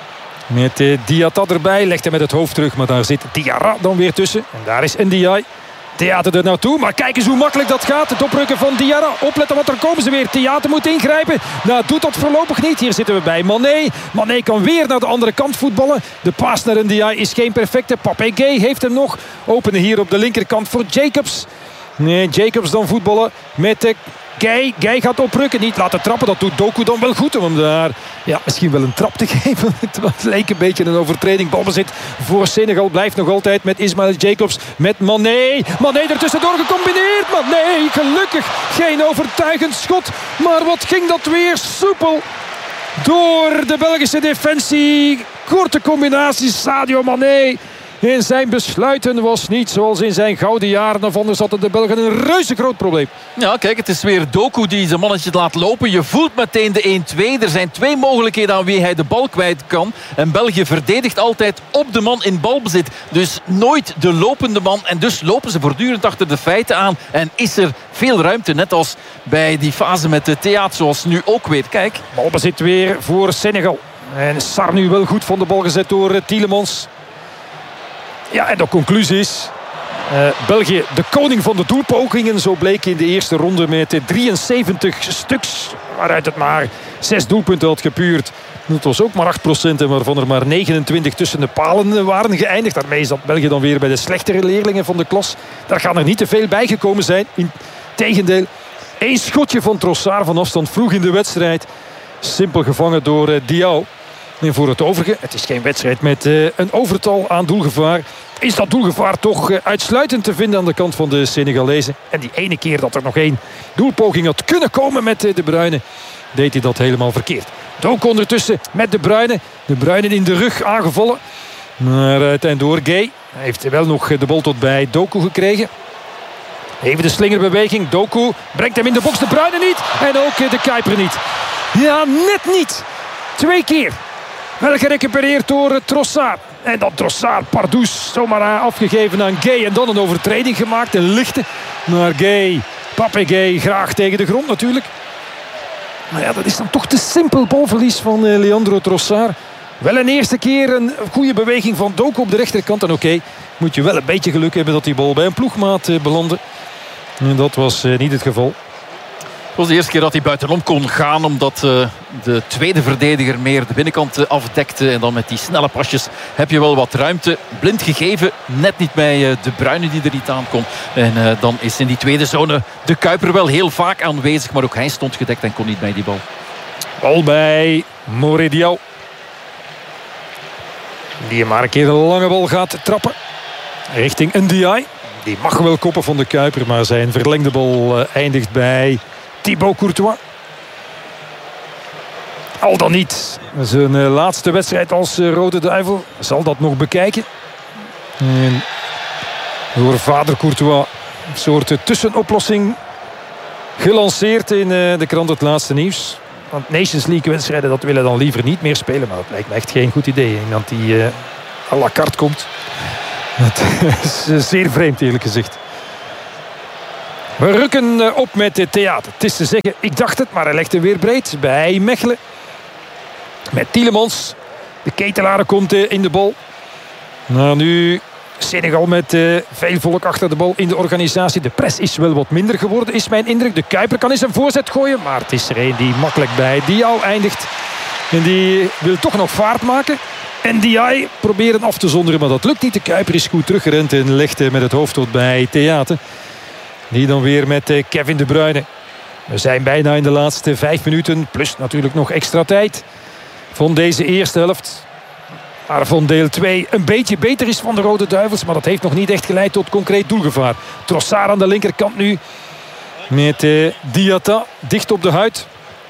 Met uh, Diatta erbij. Legt hem met het hoofd terug. Maar daar zit Diarra dan weer tussen. En daar is Ndiaye. Theater er naartoe, maar kijk eens hoe makkelijk dat gaat. Het oprukken van Diarra. Opletten, want er komen ze weer. Theater moet ingrijpen. Nou, doet dat voorlopig niet. Hier zitten we bij Mané. Mané kan weer naar de andere kant voetballen. De paas naar Ndiaye is geen perfecte. Pape Gueye heeft hem nog. Openen hier op de linkerkant voor Jacobs. Nee, Jacobs dan voetballen met de Gueye. Gueye gaat oprukken, niet laten trappen. Dat doet Doku dan wel goed om hem daar ja, misschien wel een trap te geven. Het leek een beetje een overtreding. Balbezit voor Senegal blijft nog altijd met Ismail Jacobs. Met Mané. Mané er tussendoor gecombineerd. Mané, gelukkig geen overtuigend schot. Maar wat ging dat weer soepel door de Belgische defensie. Korte combinatie, Sadio Mané. In zijn besluiten was niet zoals in zijn gouden jaren. Of anders hadden de Belgen een reuze groot probleem. Ja, kijk, het is weer Doku die zijn mannetje laat lopen. Je voelt meteen de een twee. Er zijn twee mogelijkheden aan wie hij de bal kwijt kan. En België verdedigt altijd op de man in balbezit. Dus nooit de lopende man. En dus lopen ze voortdurend achter de feiten aan. En is er veel ruimte. Net als bij die fase met de Theater. Zoals nu ook weer. Kijk. Balbezit weer voor Senegal. En Sar nu wel goed van de bal gezet door Tielemans. Ja, en de conclusie is... Uh, België de koning van de doelpogingen. Zo bleek in de eerste ronde met drieënzeventig stuks. Waaruit het maar zes doelpunten had gepuurd. Dat was ook maar acht procent. En waarvan er maar negenentwintig tussen de palen waren geëindigd. Daarmee zat België dan weer bij de slechtere leerlingen van de klas. Daar gaan er niet te veel bijgekomen zijn. Integendeel, één schotje van Trossard van afstand vroeg in de wedstrijd. Simpel gevangen door uh, Diao. En voor het overige, het is geen wedstrijd met uh, een overtal aan doelgevaar. Is dat doelgevaar toch uh, uitsluitend te vinden aan de kant van de Senegalezen. En die ene keer dat er nog één doelpoging had kunnen komen met uh, De Bruyne, deed hij dat helemaal verkeerd. Doku ondertussen met De Bruyne. De Bruyne in de rug aangevallen. Maar uiteindelijk door Gueye. Hij heeft wel nog de bal tot bij Doku gekregen. Even de slingerbeweging. Doku brengt hem in de box. De Bruyne niet. En ook uh, de Kuiper niet. Ja, net niet. Twee keer. Wel gerecupereerd door Trossard. En dan Trossard, Pardoes, zomaar afgegeven aan Gueye. En dan een overtreding gemaakt, een lichte. Maar Gueye, Pape Gueye, graag tegen de grond natuurlijk. Maar ja, dat is dan toch te simpel balverlies van uh, Leandro Trossard. Wel een eerste keer een goede beweging van Doku op de rechterkant. En oké, okay, moet je wel een beetje geluk hebben dat die bal bij een ploegmaat uh, belandde. En dat was uh, niet het geval. Het was de eerste keer dat hij buitenom kon gaan. Omdat uh, de tweede verdediger meer de binnenkant afdekte. En dan met die snelle pasjes heb je wel wat ruimte. Blind gegeven. Net niet bij uh, De Bruyne die er niet aankomt. En uh, dan is in die tweede zone de Kuiper wel heel vaak aanwezig. Maar ook hij stond gedekt en kon niet bij die bal. Bal bij Moredial. Die maar een keer een lange bal gaat trappen. Richting Ndiaye. Die mag wel koppen van de Kuiper. Maar zijn verlengde bal eindigt bij Thibaut Courtois. Al dan niet. Zijn laatste wedstrijd als Rode Duivel. Zal dat nog bekijken. En door vader Courtois een soort tussenoplossing gelanceerd in de krant Het Laatste Nieuws. Want Nations League wedstrijden, dat willen dan liever niet meer spelen. Maar dat lijkt me echt geen goed idee. Iemand die uh, à la carte komt. Het is zeer vreemd, eerlijk gezegd. We rukken op met het theater. Het is te zeggen, ik dacht het, maar hij legt hem weer breed bij Mechelen. Met Tielemans. De Ketelaar komt in de bal. Nou, nu Senegal met uh, veel volk achter de bal in de organisatie. De press is wel wat minder geworden, is mijn indruk. De Kuiper kan eens een voorzet gooien. Maar het is er een die makkelijk bij Diaw eindigt. En die wil toch nog vaart maken. En Ndiaye probeert hem af te zonderen, maar dat lukt niet. De Kuiper is goed teruggerend en legt met het hoofd tot bij Theater. Die dan weer met uh, Kevin De Bruyne. We zijn bijna in de laatste vijf minuten. Plus natuurlijk nog extra tijd van deze eerste helft. Waarvan deel twee een beetje beter is van de Rode Duivels. Maar dat heeft nog niet echt geleid tot concreet doelgevaar. Trossard aan de linkerkant nu. Met uh, Diatta dicht op de huid.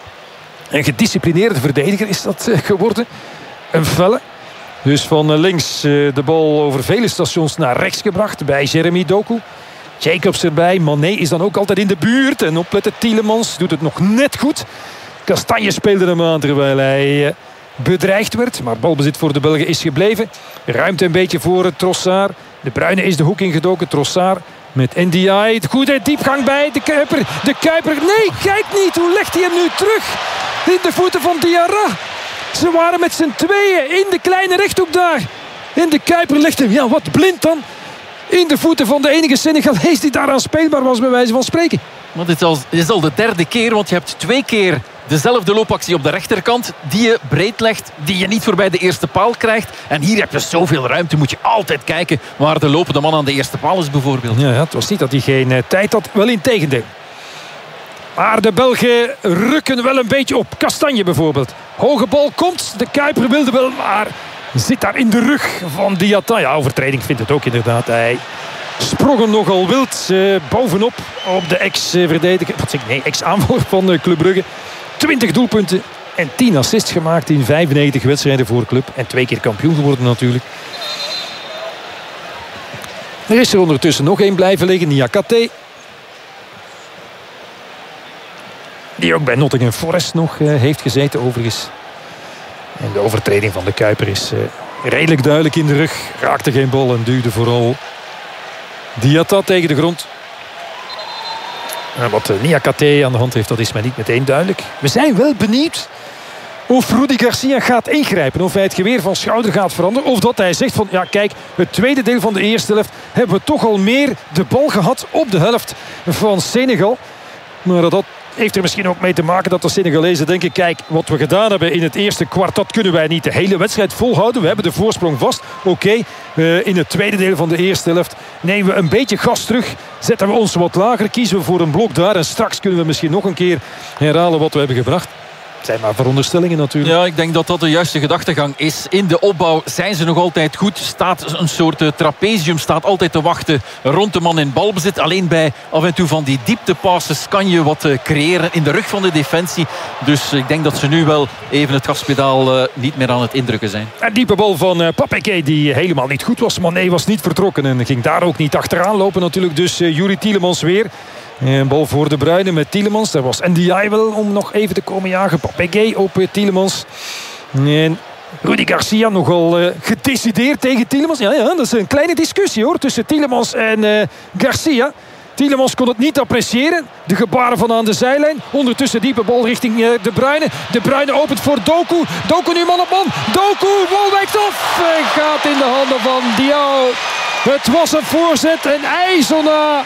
Een gedisciplineerde verdediger is dat uh, geworden. Een felle. Dus van uh, links uh, de bal over vele stations naar rechts gebracht. Bij Jeremy Doku. Jacobs erbij. Mané is dan ook altijd in de buurt. En opletten, Tielemans doet het nog net goed. Kastanje speelde hem aan terwijl hij... Uh, bedreigd werd, maar balbezit voor de Belgen is gebleven. Ruimte een beetje voor het Trossard. De Bruyne is de hoek ingedoken. Trossard met Ndiaye. Goede diepgang bij de Kuiper. De Kuiper, nee, kijk niet. Hoe legt hij hem nu terug? In de voeten van Diarra. Ze waren met z'n tweeën in de kleine rechthoek daar. En de Kuiper legt hem, ja, wat blind dan, in de voeten van de enige Senegalees die daaraan speelbaar was, bij wijze van spreken. Want dit is al, dit is al de derde keer, want je hebt twee keer dezelfde loopactie op de rechterkant die je breed legt, die je niet voorbij de eerste paal krijgt. En hier heb je zoveel ruimte, moet je altijd kijken waar de lopende man aan de eerste paal is bijvoorbeeld. Ja, ja, het was niet dat hij geen uh, tijd had, wel in tegendeel. Maar de Belgen rukken wel een beetje op. Kastanje bijvoorbeeld. Hoge bal komt, de Kuiper wilde wel, maar zit daar in de rug van Diatta. Ja, overtreding vindt het ook inderdaad. Hij sprong hem nogal wild uh, bovenop op de ex-verdediger. Wat zeg ik? Nee, ex-aanvaller van uh, Club Brugge. twintig doelpunten en tien assists gemaakt in vijfennegentig wedstrijden voor Club. En twee keer kampioen geworden natuurlijk. Er is er ondertussen nog één blijven liggen, Niakate. Die ook bij Nottingham Forest nog uh, heeft gezeten overigens. En de overtreding van de Kuiper is uh, redelijk duidelijk in de rug. Raakte geen bal en duwde vooral Diatta tegen de grond. En wat uh, Niakate aan de hand heeft, dat is mij niet meteen duidelijk. We zijn wel benieuwd of Rudy Garcia gaat ingrijpen. Of hij het geweer van schouder gaat veranderen. Of dat hij zegt van, ja kijk, het tweede deel van de eerste helft hebben we toch al meer de bal gehad op de helft van Senegal. Maar dat heeft er misschien ook mee te maken dat de Senegalezen denken, kijk, wat we gedaan hebben in het eerste kwart, dat kunnen wij niet de hele wedstrijd volhouden. We hebben de voorsprong vast. Oké, okay, uh, in het tweede deel van de eerste helft nemen we een beetje gas terug. Zetten we ons wat lager, kiezen we voor een blok daar. En straks kunnen we misschien nog een keer herhalen wat we hebben gebracht. Het zijn maar veronderstellingen natuurlijk. Ja, ik denk dat dat de juiste gedachtegang is. In de opbouw zijn ze nog altijd goed. Staat een soort uh, trapezium, staat altijd te wachten rond de man in balbezit. Alleen bij af en toe van die dieptepasses kan je wat uh, creëren in de rug van de defensie. Dus ik denk dat ze nu wel even het gaspedaal uh, niet meer aan het indrukken zijn. Een diepe bal van uh, Papeke die helemaal niet goed was. Mané was niet vertrokken en ging daar ook niet achteraan lopen natuurlijk. Dus uh, Yuri Tielemans weer. Een bal voor De Bruyne met Tielemans. Daar was Ndiaye wel om nog even te komen jagen. Papegay op Tielemans. En Rudy Garcia nogal uh, gedecideerd tegen Tielemans. Ja, ja, dat is een kleine discussie hoor tussen Tielemans en uh, Garcia. Tielemans kon het niet appreciëren. De gebaren van aan de zijlijn. Ondertussen diepe bal richting uh, De Bruyne. De Bruyne opent voor Doku. Doku nu man op man. Doku, bal wijkt af. En gaat in de handen van Diaw. Het was een voorzet. En IJzona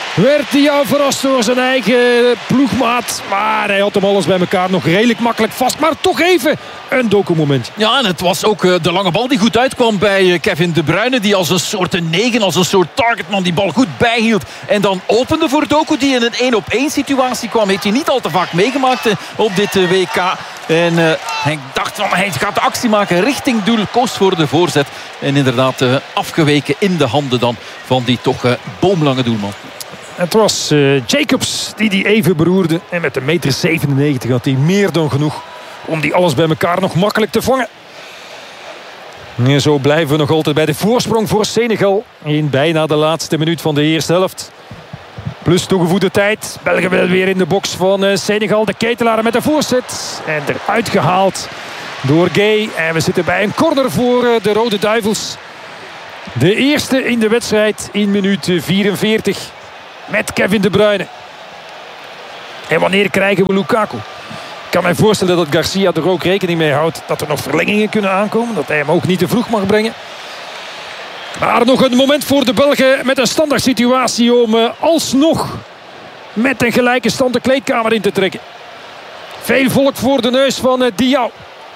werd Diaw verrast door zijn eigen ploegmaat. Maar hij had hem alles bij elkaar nog redelijk makkelijk vast. Maar toch even een Doku-moment. Ja, en het was ook uh, de lange bal die goed uitkwam bij uh, Kevin De Bruyne. Die als een soort negen, als een soort targetman die bal goed bijhield. En dan opende voor Doku die in een één op één situatie kwam. Heeft hij niet al te vaak meegemaakt uh, op dit uh, W K. En uh, hij dacht van hij gaat de actie maken richting doel. Koos voor de voorzet. En inderdaad uh, afgeweken in de handen dan van die toch uh, boomlange doelman. Het was uh, Jacobs die die even beroerde. En met een meter zevenennegentig had hij meer dan genoeg om die alles bij elkaar nog makkelijk te vangen. En zo blijven we nog altijd bij de voorsprong voor Senegal. In bijna de laatste minuut van de eerste helft. Plus toegevoegde tijd. België wil weer in de box van uh, Senegal. De Ketelaar met de voorzet. En eruit gehaald door Gay. En we zitten bij een corner voor uh, de Rode Duivels. De eerste in de wedstrijd in minuut vierenveertig. Met Kevin De Bruyne. En wanneer krijgen we Lukaku? Ik kan mij voorstellen dat Garcia er ook rekening mee houdt dat er nog verlengingen kunnen aankomen. Dat hij hem ook niet te vroeg mag brengen. Maar nog een moment voor de Belgen met een standaard situatie om uh, alsnog met een gelijke stand de kleedkamer in te trekken. Veel volk voor de neus van uh, Diaw.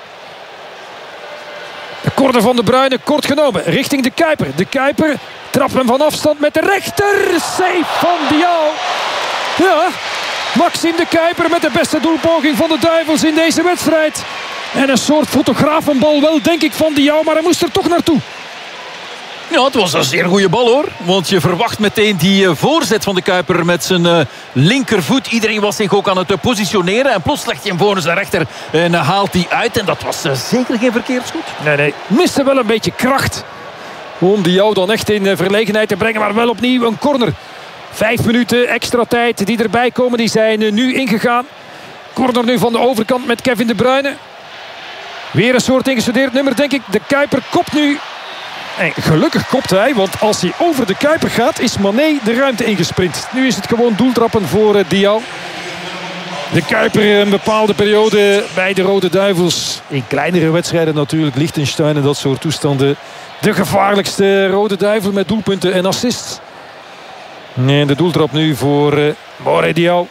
De corner van De Bruyne kort genomen richting de Kuiper. De Kuiper trapt hem van afstand met de rechter. Save van Diaw. Ja, Maxime de Kuiper met de beste doelpoging van de Duivels in deze wedstrijd. En een soort fotografenbal wel denk ik van Diaw, maar hij moest er toch naartoe. Ja, het was een zeer goede bal hoor. Want je verwacht meteen die uh, voorzet van de Kuiper met zijn uh, linkervoet. Iedereen was zich ook aan het uh, positioneren. En plots legt hij hem voor zijn rechter en uh, haalt hij uit. En dat was uh, zeker geen verkeerd schot. Nee, nee. Miste wel een beetje kracht om Diaw dan echt in uh, verlegenheid te brengen. Maar wel opnieuw een corner. Vijf minuten extra tijd die erbij komen. Die zijn uh, nu ingegaan. Corner nu van de overkant met Kevin De Bruyne. Weer een soort ingestudeerd nummer denk ik. De Kuiper kopt nu. En gelukkig kopt hij, want als hij over de Kuiper gaat is Mané de ruimte ingesprint. Nu is het gewoon doeltrappen voor uh, Diaw. De Kuiper een bepaalde periode bij de Rode Duivels. In kleinere wedstrijden natuurlijk, Liechtenstein en dat soort toestanden. De gevaarlijkste Rode Duivel met doelpunten en assists. En de doeltrap nu voor uh, Mouré Diaw.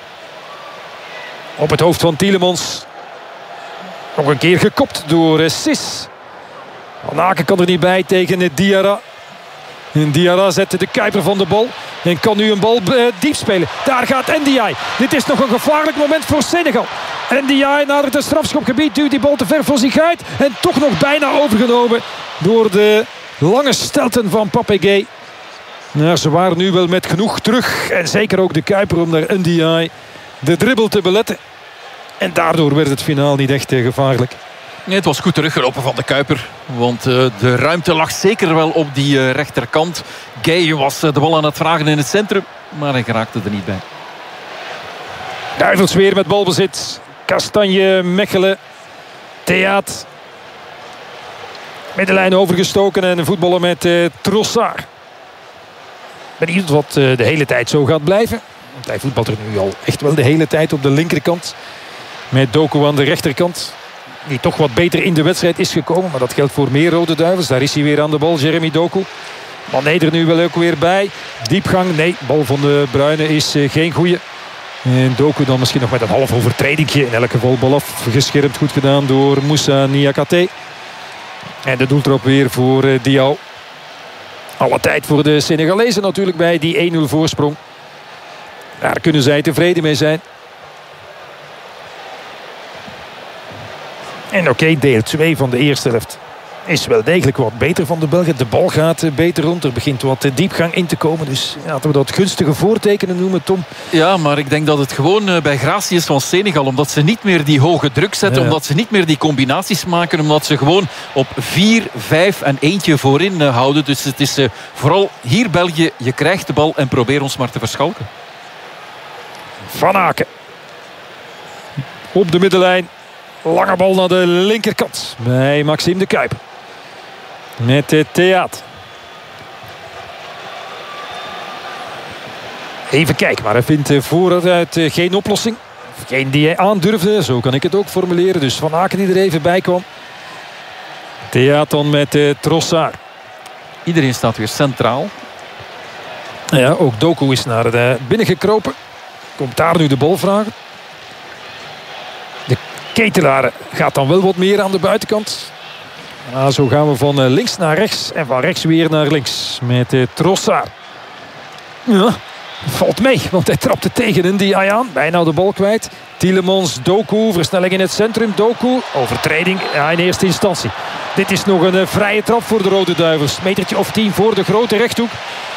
Op het hoofd van Tielemans. Nog een keer gekopt door uh, Sis. Van Aken kan er niet bij tegen uh, Diarra. En Diarra zet de Kuiper van de bal. En kan nu een bal uh, diep spelen. Daar gaat Ndiaye. Dit is nog een gevaarlijk moment voor Senegal. Ndiaye naar het strafschopgebied. Duwt die bal te ver voor zich uit. En toch nog bijna overgenomen door de lange stelten van Pape Gueye. Nou, ze waren nu wel met genoeg terug. En zeker ook de Kuiper om naar Ndiaye de dribbel te beletten. En daardoor werd het finaal niet echt uh, gevaarlijk. Nee, het was goed teruggelopen van de Kuiper. Want uh, de ruimte lag zeker wel op die uh, rechterkant. Gueye was uh, de bal aan het vragen in het centrum. Maar hij geraakte er niet bij. Duivels weer met balbezit. Kastanje, Mechelen, Theaat. Middenlijn overgestoken en een voetballer met uh, Trossard. Benieuwd wat uh, de hele tijd zo gaat blijven. Want hij voetbalt er nu al echt wel de hele tijd op de linkerkant. Met Doku aan de rechterkant. Die toch wat beter in de wedstrijd is gekomen. Maar dat geldt voor meer Rode Duivels. Daar is hij weer aan de bal, Jeremy Doku. Mané er nu wel ook weer bij. Diepgang, nee. Bal van De Bruyne is uh, geen goeie. En Doku dan misschien nog met een half overtredingje. In elk geval bal afgeschermd. Goed gedaan door Moussa Niakate. En de doeltrap weer voor uh, Diaw. Alle tijd voor de Senegalezen natuurlijk bij die één nul voorsprong. Daar kunnen zij tevreden mee zijn. En oké, okay, deel twee van de eerste helft is wel degelijk wat beter van de Belgen. De bal gaat beter rond. Er begint wat diepgang in te komen. Dus laten we dat gunstige voortekenen noemen, Tom. Ja, maar ik denk dat het gewoon bij gratie is van Senegal. Omdat ze niet meer die hoge druk zetten. Ja. Omdat ze niet meer die combinaties maken. Omdat ze gewoon op vier, vijf en eentje voorin houden. Dus het is vooral hier België. Je krijgt de bal en probeer ons maar te verschalken. Van Aken. Op de middenlijn. Lange bal naar de linkerkant. Bij Maxime de Kuiper. Met de Theaat. Even kijken, maar hij vindt vooruit geen oplossing. Geen die hij aandurfde, zo kan ik het ook formuleren. Dus Van Aken die er even bij kwam. Theaat dan met Trossard. Iedereen staat weer centraal. Ja, ook Doku is naar de binnen gekropen. Komt daar nu de bal vragen. De Ketelaar gaat dan wel wat meer aan de buitenkant. Ah, zo gaan we van links naar rechts en van rechts weer naar links. Met uh, Trossard. Ja, valt mee, want hij trapte tegen in die Ayaan. Bijna de bal kwijt. Tielemans, Doku, versnelling in het centrum. Doku, overtreding ja, in eerste instantie. Dit is nog een uh, vrije trap voor de Rode Duivels. Metertje of tien voor de grote rechthoek.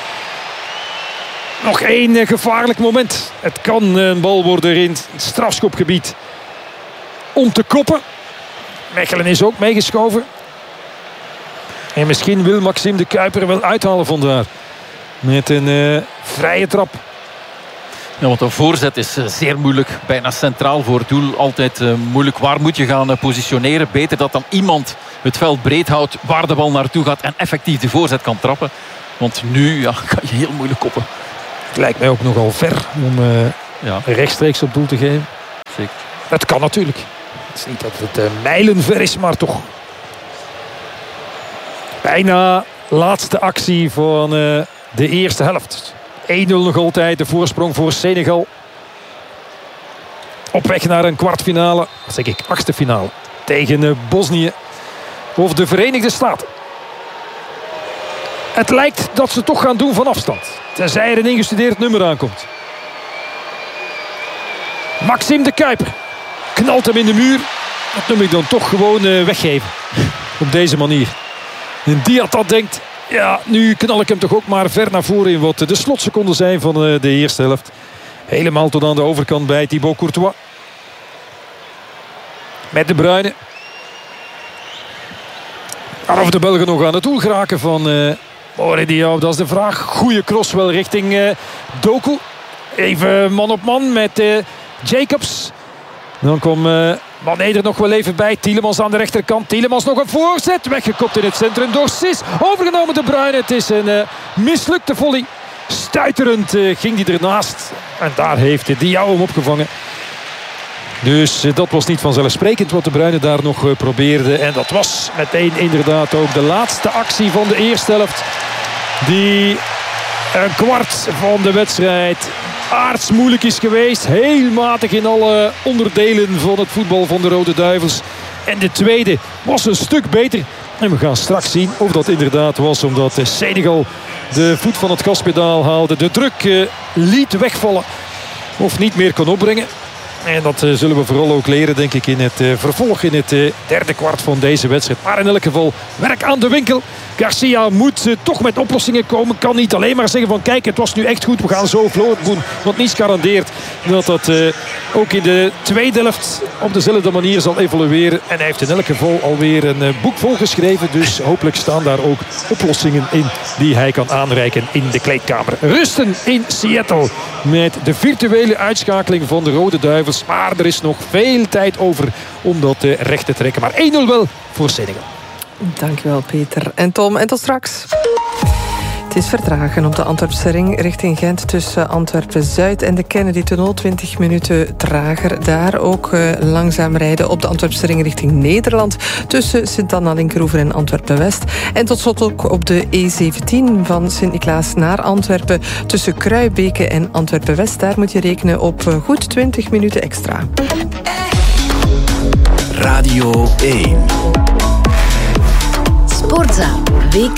Nog één uh, gevaarlijk moment. Het kan uh, een bal worden in het strafschopgebied. Om te koppen. Mechelen is ook meegeschoven. En misschien wil Maxime de Kuiper wel uithalen vandaar. Met een uh, vrije trap. Ja, want een voorzet is uh, zeer moeilijk. Bijna centraal voor het doel. Altijd uh, moeilijk. Waar moet je gaan uh, positioneren? Beter dat dan iemand het veld breed houdt. Waar de bal naartoe gaat. En effectief de voorzet kan trappen. Want nu ja, kan je heel moeilijk koppen. Het lijkt mij ook nogal ver om uh, ja. rechtstreeks op doel te geven. Zeker. Dat kan natuurlijk. Het is niet dat het uh, mijlenver is, maar toch. Bijna laatste actie van uh, de eerste helft. één nul nog altijd, de voorsprong voor Senegal. Op weg naar een kwartfinale, wat zeg ik, achtste finale. Tegen uh, Bosnië of de Verenigde Staten. Het lijkt dat ze toch gaan doen van afstand. Tenzij er een ingestudeerd nummer aankomt. Maxime de Kuiper knalt hem in de muur. Dat nummer dan toch gewoon uh, weggeven. Op deze manier. En Diatta denkt, ja, nu knal ik hem toch ook maar ver naar voren in wat de slotseconden zijn van de eerste helft. Helemaal tot aan de overkant bij Thibaut Courtois. Met De Bruyne. Of de Belgen nog aan het doel geraken van uh, Moridiao, dat is de vraag. Goeie cross wel richting uh, Doku. Even man op man met uh, Jacobs. Dan komt uh, Mané er nog wel even bij. Tielemans aan de rechterkant. Tielemans nog een voorzet. Weggekopt in het centrum door Sis. Overgenomen De Bruyne. Het is een uh, mislukte volley. Stuiterend uh, ging die ernaast. En daar heeft uh, Diao hem opgevangen. Dus uh, dat was niet vanzelfsprekend wat De Bruyne daar nog uh, probeerde. En dat was meteen inderdaad ook de laatste actie van de eerste helft. Die een kwart van de wedstrijd aardsmoeilijk is geweest. Heel matig in alle onderdelen van het voetbal van de Rode Duivels. En de tweede was een stuk beter. En we gaan straks zien of dat inderdaad was omdat Senegal de voet van het gaspedaal haalde. De druk uh, liet wegvallen. Of niet meer kon opbrengen. En dat uh, zullen we vooral ook leren, denk ik, in het uh, vervolg in het uh, derde kwart van deze wedstrijd. Maar in elk geval, werk aan de winkel. Garcia moet uh, toch met oplossingen komen. Kan niet alleen maar zeggen van kijk, het was nu echt goed. We gaan zo vloot doen. Want niets garandeert dat dat uh, ook in de tweede helft op dezelfde manier zal evolueren. En hij heeft in elk geval alweer een uh, boek volgeschreven. Dus hopelijk staan daar ook oplossingen in die hij kan aanreiken in de kleedkamer. Rusten in Seattle met de virtuele uitschakeling van de Rode Duivels. Maar er is nog veel tijd over om dat uh, recht te trekken. Maar één nul wel voor Senegal. Dankjewel Peter en Tom. En tot straks. Het is vertragen op de Antwerpse ring richting Gent tussen Antwerpen-Zuid en de Kennedy-tunnel. twintig minuten trager. Daar ook uh, langzaam rijden op de Antwerpse ring richting Nederland tussen Sint-Anna-Linkeroever en Antwerpen-West. En tot slot ook op de E zeventien van Sint-Niklaas naar Antwerpen tussen Kruibeke en Antwerpen-West. Daar moet je rekenen op uh, goed twintig minuten extra. Radio één. Sportza W K.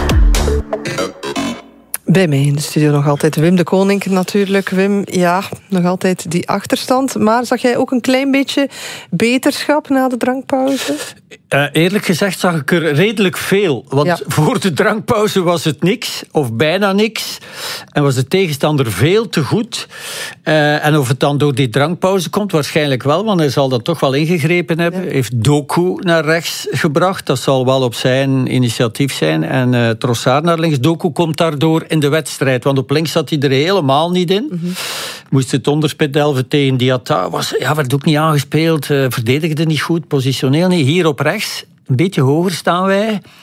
Bij mij in de studio nog altijd Wim de Koning natuurlijk. Wim, ja, nog altijd die achterstand. Maar zag jij ook een klein beetje beterschap na de drankpauze? Uh, eerlijk gezegd zag ik er redelijk veel. Want ja. voor de drankpauze was het niks, of bijna niks. En was de tegenstander veel te goed. Uh, en of het dan door die drankpauze komt, waarschijnlijk wel. Want hij zal dat toch wel ingegrepen hebben. Ja. Heeft Doku naar rechts gebracht. Dat zal wel op zijn initiatief zijn. En uh, Trossard naar links. Doku komt daardoor in de wedstrijd. Want op links zat hij er helemaal niet in. Mm-hmm. Moest het onderspit delven tegen Diatta. Was, ja, werd ook niet aangespeeld. Uh, verdedigde niet goed. Positioneel niet. Hier op rechts, een beetje hoger staan wij.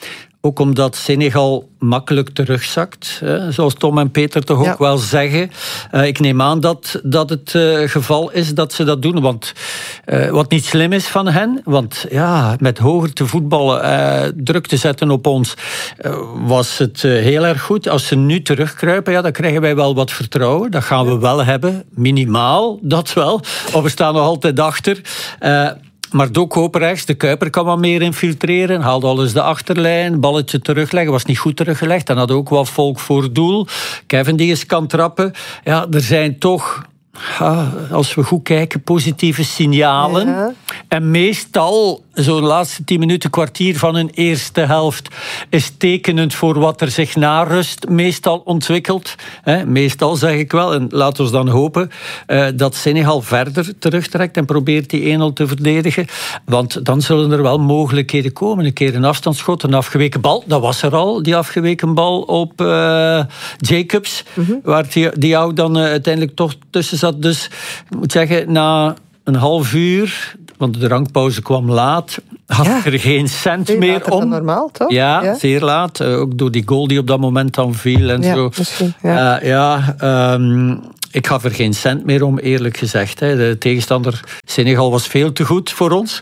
Ook omdat Senegal makkelijk terugzakt. Hè, zoals Tom en Peter toch ook ja. wel zeggen. Uh, ik neem aan dat, dat het uh, geval is dat ze dat doen. Want uh, wat niet slim is van hen. Want ja, met hoger te voetballen, uh, druk te zetten op ons, uh, was het uh, heel erg goed. Als ze nu terugkruipen, ja, dan krijgen wij wel wat vertrouwen. Dat gaan we wel hebben. Minimaal, dat wel. Maar we staan nog altijd achter. Uh, Maar Doku op rechts, de Kuiper kan wat meer infiltreren. Haalde alles de achterlijn, balletje terugleggen. Was niet goed teruggelegd. Dan had ook wel volk voor doel. Kevin die eens kan trappen. Ja, er zijn toch, ja, als we goed kijken, positieve signalen. Ja. En meestal, zo'n laatste tien minuten, kwartier van een eerste helft, is tekenend voor wat er zich na rust meestal ontwikkelt. He, meestal zeg ik wel. En laten we dan hopen uh, dat Senegal verder terugtrekt en probeert die één nul te verdedigen. Want dan zullen er wel mogelijkheden komen. Een keer een afstandsschot, een afgeweken bal. Dat was er al, die afgeweken bal op uh, Jacobs. Mm-hmm. Waar die, die jou dan uh, uiteindelijk toch tussen zat. Dus ik moet zeggen, na een half uur, want de drankpauze kwam laat, had ja. er geen cent Veel meer om. Normaal, toch? Ja, ja, zeer laat. Uh, ook door die goal die op dat moment dan viel en ja, zo. Misschien, ja, uh, ja um, ik gaf er geen cent meer om, eerlijk gezegd. Hè. De tegenstander Senegal was veel te goed voor ons.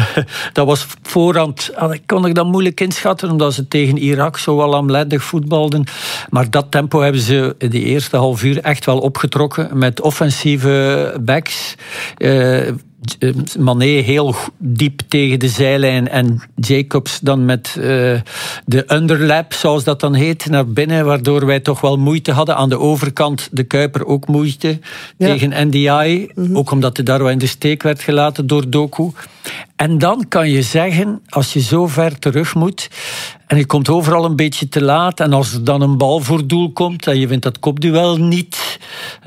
Dat was voorhand, kon ik dat moeilijk inschatten, omdat ze tegen Irak zo wel amledig voetbalden. Maar dat tempo hebben ze in die eerste half uur echt wel opgetrokken met offensieve backs. Uh, Mané heel diep tegen de zijlijn en Jacobs dan met uh, de underlap, zoals dat dan heet, naar binnen, waardoor wij toch wel moeite hadden. Aan de overkant de Kuiper ook moeite ja. tegen N D I, mm-hmm. ook omdat hij daar wel in de steek werd gelaten door Doku. En dan kan je zeggen, als je zo ver terug moet en je komt overal een beetje te laat en als er dan een bal voor doel komt en je vindt dat kopduel niet,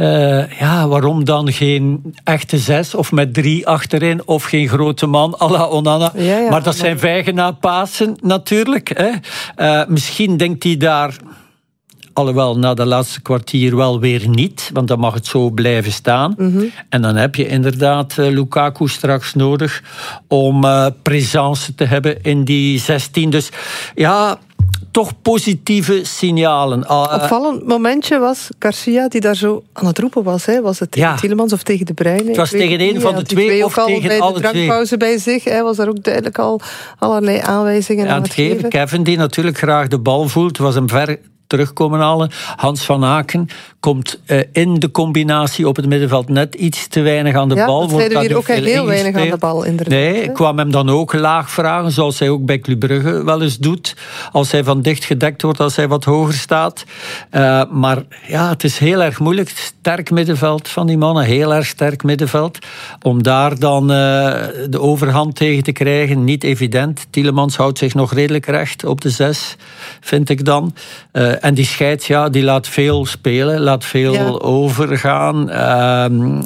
uh, ja, waarom dan geen echte zes of met drie achterin of geen grote man à la Onana. Ja, ja, maar dat maar... zijn vijgen na Pasen natuurlijk. Hè. Uh, misschien denkt hij daar, alhoewel na de laatste kwartier wel weer niet, want dan mag het zo blijven staan. Mm-hmm. En dan heb je inderdaad uh, Lukaku straks nodig om uh, présence te hebben in die zestien. Dus ja, toch positieve signalen. Uh, Opvallend momentje was Garcia die daar zo aan het roepen was. Hè? Was het tegen ja. Tielemans of tegen De Bruyne? Het was tegen een van de twee, twee of tegen bij alle de drankpauze twee. Bij zich hij was daar ook duidelijk al allerlei aanwijzingen ja, aan het geven. geven. Kevin die natuurlijk graag de bal voelt, was hem ver terugkomen halen. Hans van Aken komt uh, in de combinatie op het middenveld net iets te weinig aan de ja, bal. Ja, dat hier ook heel weinig aan de bal, inderdaad. Nee, ik kwam hem dan ook laag vragen, zoals hij ook bij Club Brugge wel eens doet. Als hij van dicht gedekt wordt, als hij wat hoger staat. Uh, maar ja, het is heel erg moeilijk. Sterk middenveld van die mannen, heel erg sterk middenveld. Om daar dan uh, de overhand tegen te krijgen, niet evident. Tielemans houdt zich nog redelijk recht op de zes, vind ik dan. Uh, en die scheids, ja, die laat veel spelen, laat veel ja. overgaan. Uh,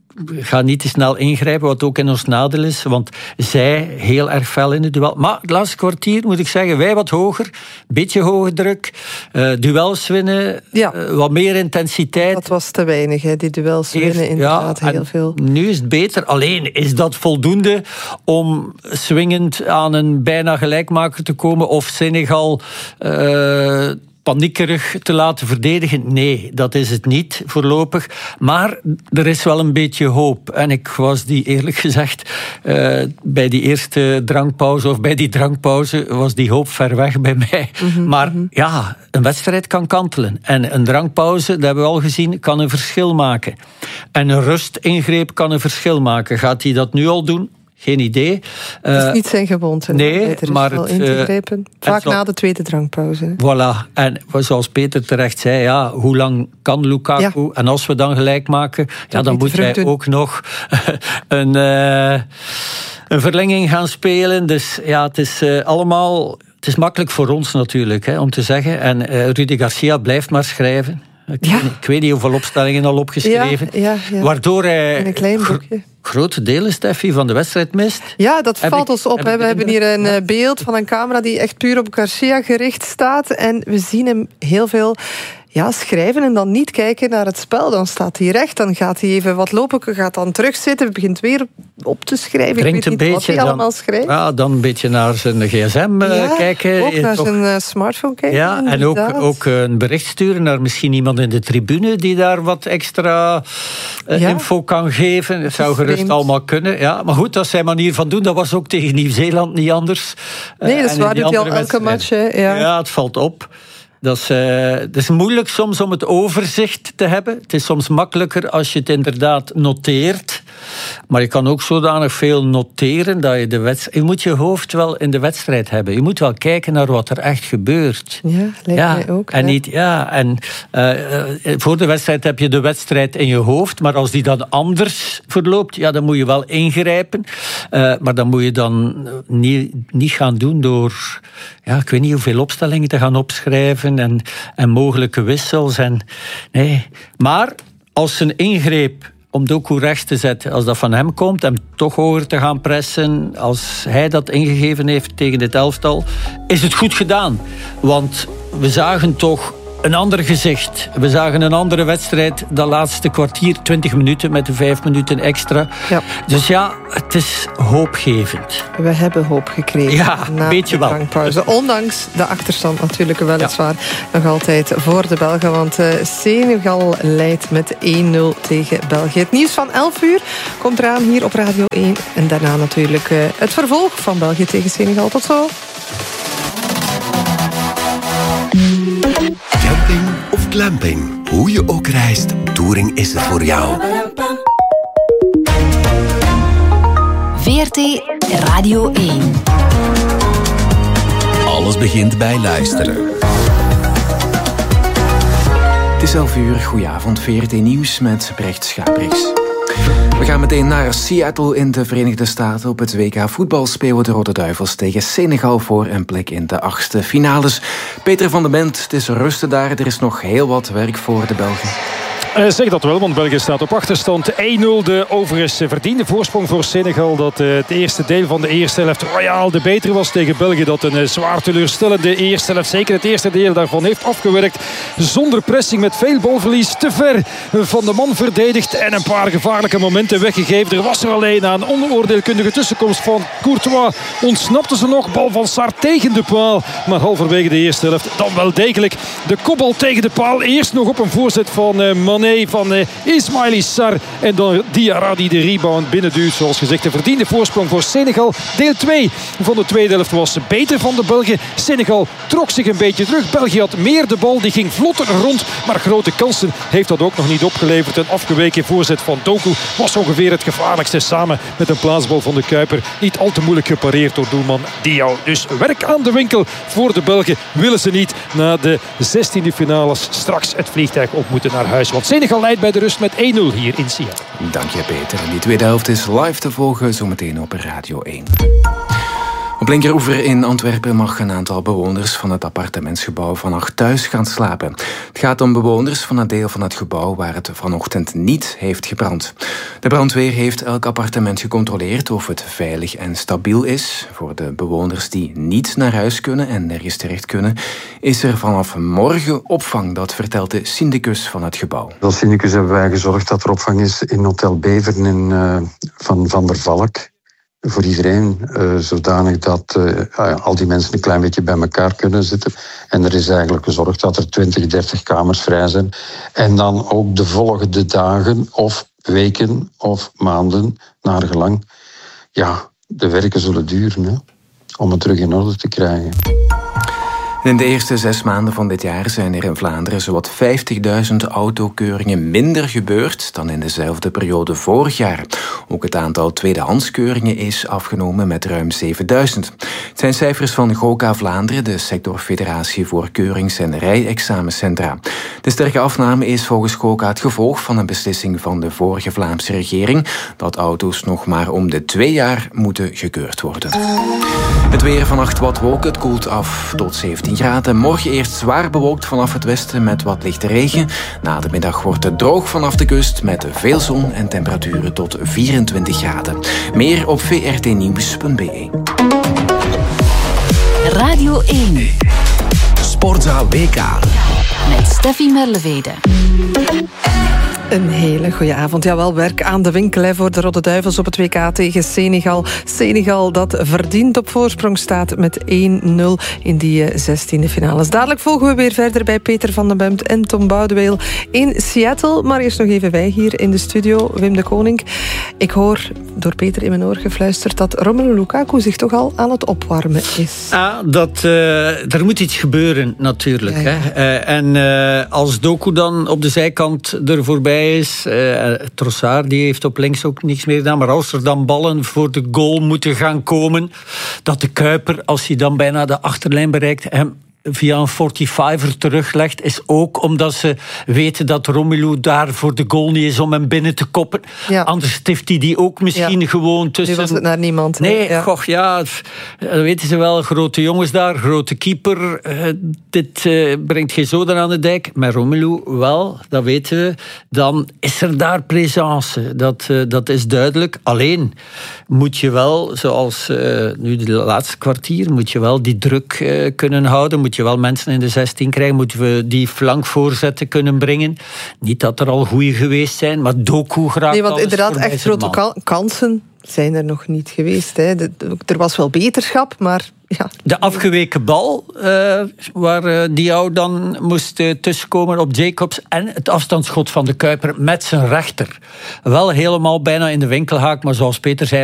Ga niet te snel ingrijpen, wat ook in ons nadeel is. Want zij heel erg fel in het duel. Maar het laatste kwartier moet ik zeggen, wij wat hoger. Beetje hoge druk. Uh, duels winnen. Ja. Uh, wat meer intensiteit. Dat was te weinig, hè? Die duels winnen inderdaad ja, heel veel. Nu is het beter. Alleen is dat voldoende om swingend aan een bijna gelijkmaker te komen. Of Senegal Uh, paniekerig te laten verdedigen. Nee, dat is het niet voorlopig. Maar er is wel een beetje hoop. En ik was die eerlijk gezegd uh, bij die eerste drankpauze of bij die drankpauze was die hoop ver weg bij mij. Mm-hmm, maar mm-hmm. ja, een wedstrijd kan kantelen. En een drankpauze, dat hebben we al gezien, kan een verschil maken. En een rustingreep kan een verschil maken. Gaat hij dat nu al doen? Geen idee. Het is niet zijn gewoonte. Nee, Peter maar wel het, in te grijpen. Vaak zo, na de tweede drankpauze. Voilà. En zoals Peter terecht zei, ja, hoe lang kan Lukaku? Ja. En als we dan gelijk maken, ja, dan moet hij ook nog een, uh, een verlenging gaan spelen. Dus ja, het is uh, allemaal. Het is makkelijk voor ons natuurlijk, hè, om te zeggen. En uh, Rudi Garcia blijft maar schrijven. Ik, ja. ik weet niet hoeveel opstellingen al opgeschreven. Ja, ja, ja. Waardoor hij in een klein boekje. grote delen, Steffi, van de wedstrijd mist. Ja, dat heb valt ik, ons op. heb We hebben hier een ja. beeld van een camera die echt puur op Garcia gericht staat. En we zien hem heel veel ja, schrijven en dan niet kijken naar het spel. Dan staat hij recht, dan gaat hij even wat lopen, gaat dan terugzitten, begint weer op te schrijven. Drinkt Ik weet niet een wat hij beetje, allemaal dan, schrijft. Ja, dan een beetje naar zijn gsm uh, ja, kijken. ook naar toch, zijn uh, smartphone kijken. Ja, en ook, ook een bericht sturen naar misschien iemand in de tribune die daar wat extra uh, ja. info kan geven. Dat zou gerust vreemd. allemaal kunnen. Ja, maar goed, dat is zijn manier van doen. Dat was ook tegen Nieuw-Zeeland niet anders. Nee, dat is waar, doet hij al elke match. Hè? Ja. ja, het valt op. Dat is, uh, het is moeilijk soms om het overzicht te hebben. Het is soms makkelijker als je het inderdaad noteert. Maar je kan ook zodanig veel noteren dat je de wedstrijd... Je moet je hoofd wel in de wedstrijd hebben. Je moet wel kijken naar wat er echt gebeurt. Ja, lijkt ja, mij ook. En, niet, ja, en uh, voor de wedstrijd heb je de wedstrijd in je hoofd. Maar als die dan anders verloopt, ja, dan moet je wel ingrijpen. Uh, maar dan moet je dan niet, niet gaan doen door... Ja, ik weet niet hoeveel opstellingen te gaan opschrijven en, en mogelijke wissels. En, nee. Maar als een ingreep om Doku rechts te zetten, als dat van hem komt, hem toch hoger te gaan pressen, als hij dat ingegeven heeft tegen dit elftal, is het goed gedaan. Want we zagen toch een ander gezicht. We zagen een andere wedstrijd dat laatste kwartier, twintig minuten met de vijf minuten extra. Ja. Dus ja, het is hoopgevend. We hebben hoop gekregen. Ja, een beetje wel. Pauze. Ondanks de achterstand natuurlijk weliswaar ja. nog altijd voor de Belgen. Want uh, Senegal leidt met één nul tegen België. Het nieuws van elf uur komt eraan hier op Radio één. En daarna natuurlijk uh, het vervolg van België tegen Senegal. Tot zo. Camping of glamping, hoe je ook reist, Touring is er voor jou. V R T Radio één. Alles begint bij luisteren. Het is elf uur, goedenavond, V R T Nieuws met Brecht Schaprechts. We gaan meteen naar Seattle in de Verenigde Staten. Op het W K voetbal spelen de Rode Duivels tegen Senegal voor een plek in de achtste finales. Peter van den Bent, het is rusten daar. Er is nog heel wat werk voor de Belgen. Uh, zeg dat wel, want België staat op achterstand. één nul, de overigens verdiende voorsprong voor Senegal. Dat uh, het eerste deel van de eerste helft royaal de betere was tegen België. Dat een uh, zwaar teleurstellende eerste helft, zeker het eerste deel daarvan, heeft afgewerkt. Zonder pressing, met veel balverlies. Te ver van de man verdedigd en een paar gevaarlijke momenten weggegeven. Er was er alleen aan een onoordeelkundige tussenkomst van Courtois. Ontsnapte ze nog, bal van Sarr tegen de paal. Maar halverwege de eerste helft dan wel degelijk de kopbal tegen de paal. Eerst nog op een voorzet van uh, Man van uh, Ismaïla Sarr. En dan Diarra die de rebound binnenduwt. Zoals gezegd, de verdiende voorsprong voor Senegal. Deel twee van de tweede helft was beter van de Belgen. Senegal trok zich een beetje terug. België had meer de bal, die ging vlotter rond. Maar grote kansen heeft dat ook nog niet opgeleverd. Een afgeweken voorzet van Doku was ongeveer het gevaarlijkste. Samen met een plaatsbal van de Kuiper. Niet al te moeilijk gepareerd door doelman Diaw. Dus werk aan de winkel voor de Belgen. Willen ze niet na de zestiende finales straks het vliegtuig op moeten naar huis. Want Senegal leidt bij de rust met één nul hier in Seattle. Dank je, Peter. En die tweede helft is live te volgen zometeen op Radio één. Op Linkeroever in Antwerpen mag een aantal bewoners van het appartementsgebouw vannacht thuis gaan slapen. Het gaat om bewoners van een deel van het gebouw waar het vanochtend niet heeft gebrand. De brandweer heeft elk appartement gecontroleerd of het veilig en stabiel is. Voor de bewoners die niet naar huis kunnen en nergens terecht kunnen, is er vanaf morgen opvang. Dat vertelt de syndicus van het gebouw. Als syndicus hebben wij gezorgd dat er opvang is in Hotel Beveren in, uh, van Van der Valk. Voor iedereen, uh, zodanig dat uh, al die mensen een klein beetje bij elkaar kunnen zitten. En er is eigenlijk gezorgd dat er twintig, dertig kamers vrij zijn. En dan ook de volgende dagen of weken of maanden, naar gelang, ja, de werken zullen duren, hè, om het terug in orde te krijgen. In de eerste zes maanden van dit jaar zijn er in Vlaanderen zowat vijftigduizend autokeuringen minder gebeurd dan in dezelfde periode vorig jaar. Ook het aantal tweedehandskeuringen is afgenomen met ruim zevenduizend. Het zijn cijfers van GOKA Vlaanderen, de sectorfederatie voor keurings- en rijexamencentra. De sterke afname is volgens GOKA het gevolg van een beslissing van de vorige Vlaamse regering dat auto's nog maar om de twee jaar moeten gekeurd worden. Het weer, vannacht wat wolken, het koelt af tot zeventien graden. Morgen eerst zwaar bewolkt vanaf het westen met wat lichte regen. Na de middag wordt het droog vanaf de kust met veel zon en temperaturen tot vierentwintig graden. Meer op v r t nieuws punt b e. Radio één. Sportzaal W K. Met Steffi Merlevede. Een hele goede avond. Jawel, werk aan de winkel hè, voor de Rode Duivels op het W K tegen Senegal. Senegal dat verdiend op voorsprong staat met één nul in die zestiende finales. Dadelijk volgen we weer verder bij Peter van den Bemt en Tom Boudeweel in Seattle. Maar eerst nog even wij hier in de studio, Wim de Koning. Ik hoor door Peter in mijn oor gefluisterd dat Romelu Lukaku zich toch al aan het opwarmen is. Ah, dat, uh, er moet iets gebeuren natuurlijk. Ja, ja. Hè. Uh, en uh, als Doku dan op de zijkant er voorbij is, uh, Trossard die heeft op links ook niks meer gedaan, maar als er dan ballen voor de goal moeten gaan komen, dat de Kuiper, als hij dan bijna de achterlijn bereikt, hem via een vijfenveertiger teruglegt, is ook omdat ze weten dat Romelu daar voor de goal niet is om hem binnen te koppen. Ja. Anders stift hij die ook misschien ja. gewoon tussen... Nu was het naar niemand. Nee, ja. goh, ja, dat weten ze wel. Grote jongens daar, grote keeper. Uh, dit uh, brengt geen zoden aan de dijk. Maar Romelu wel, dat weten we. Dan is er daar présence. Dat, uh, dat is duidelijk. Alleen moet je wel, zoals uh, nu de laatste kwartier, moet je wel die druk uh, kunnen houden. Moet je wel mensen in de zestien krijgen. Moeten we die flankvoorzetten kunnen brengen. Niet dat er al goeie geweest zijn, maar Doku graag. Nee, want inderdaad, echt grote ka- kansen zijn er nog niet geweest. Hè. De, de, er was wel beterschap, maar... Ja. De afgeweken bal, uh, waar uh, Diao dan moest uh, tussenkomen op Jacobs, en het afstandsschot van de Kuiper met zijn rechter. Wel helemaal bijna in de winkelhaak, maar zoals Peter zei,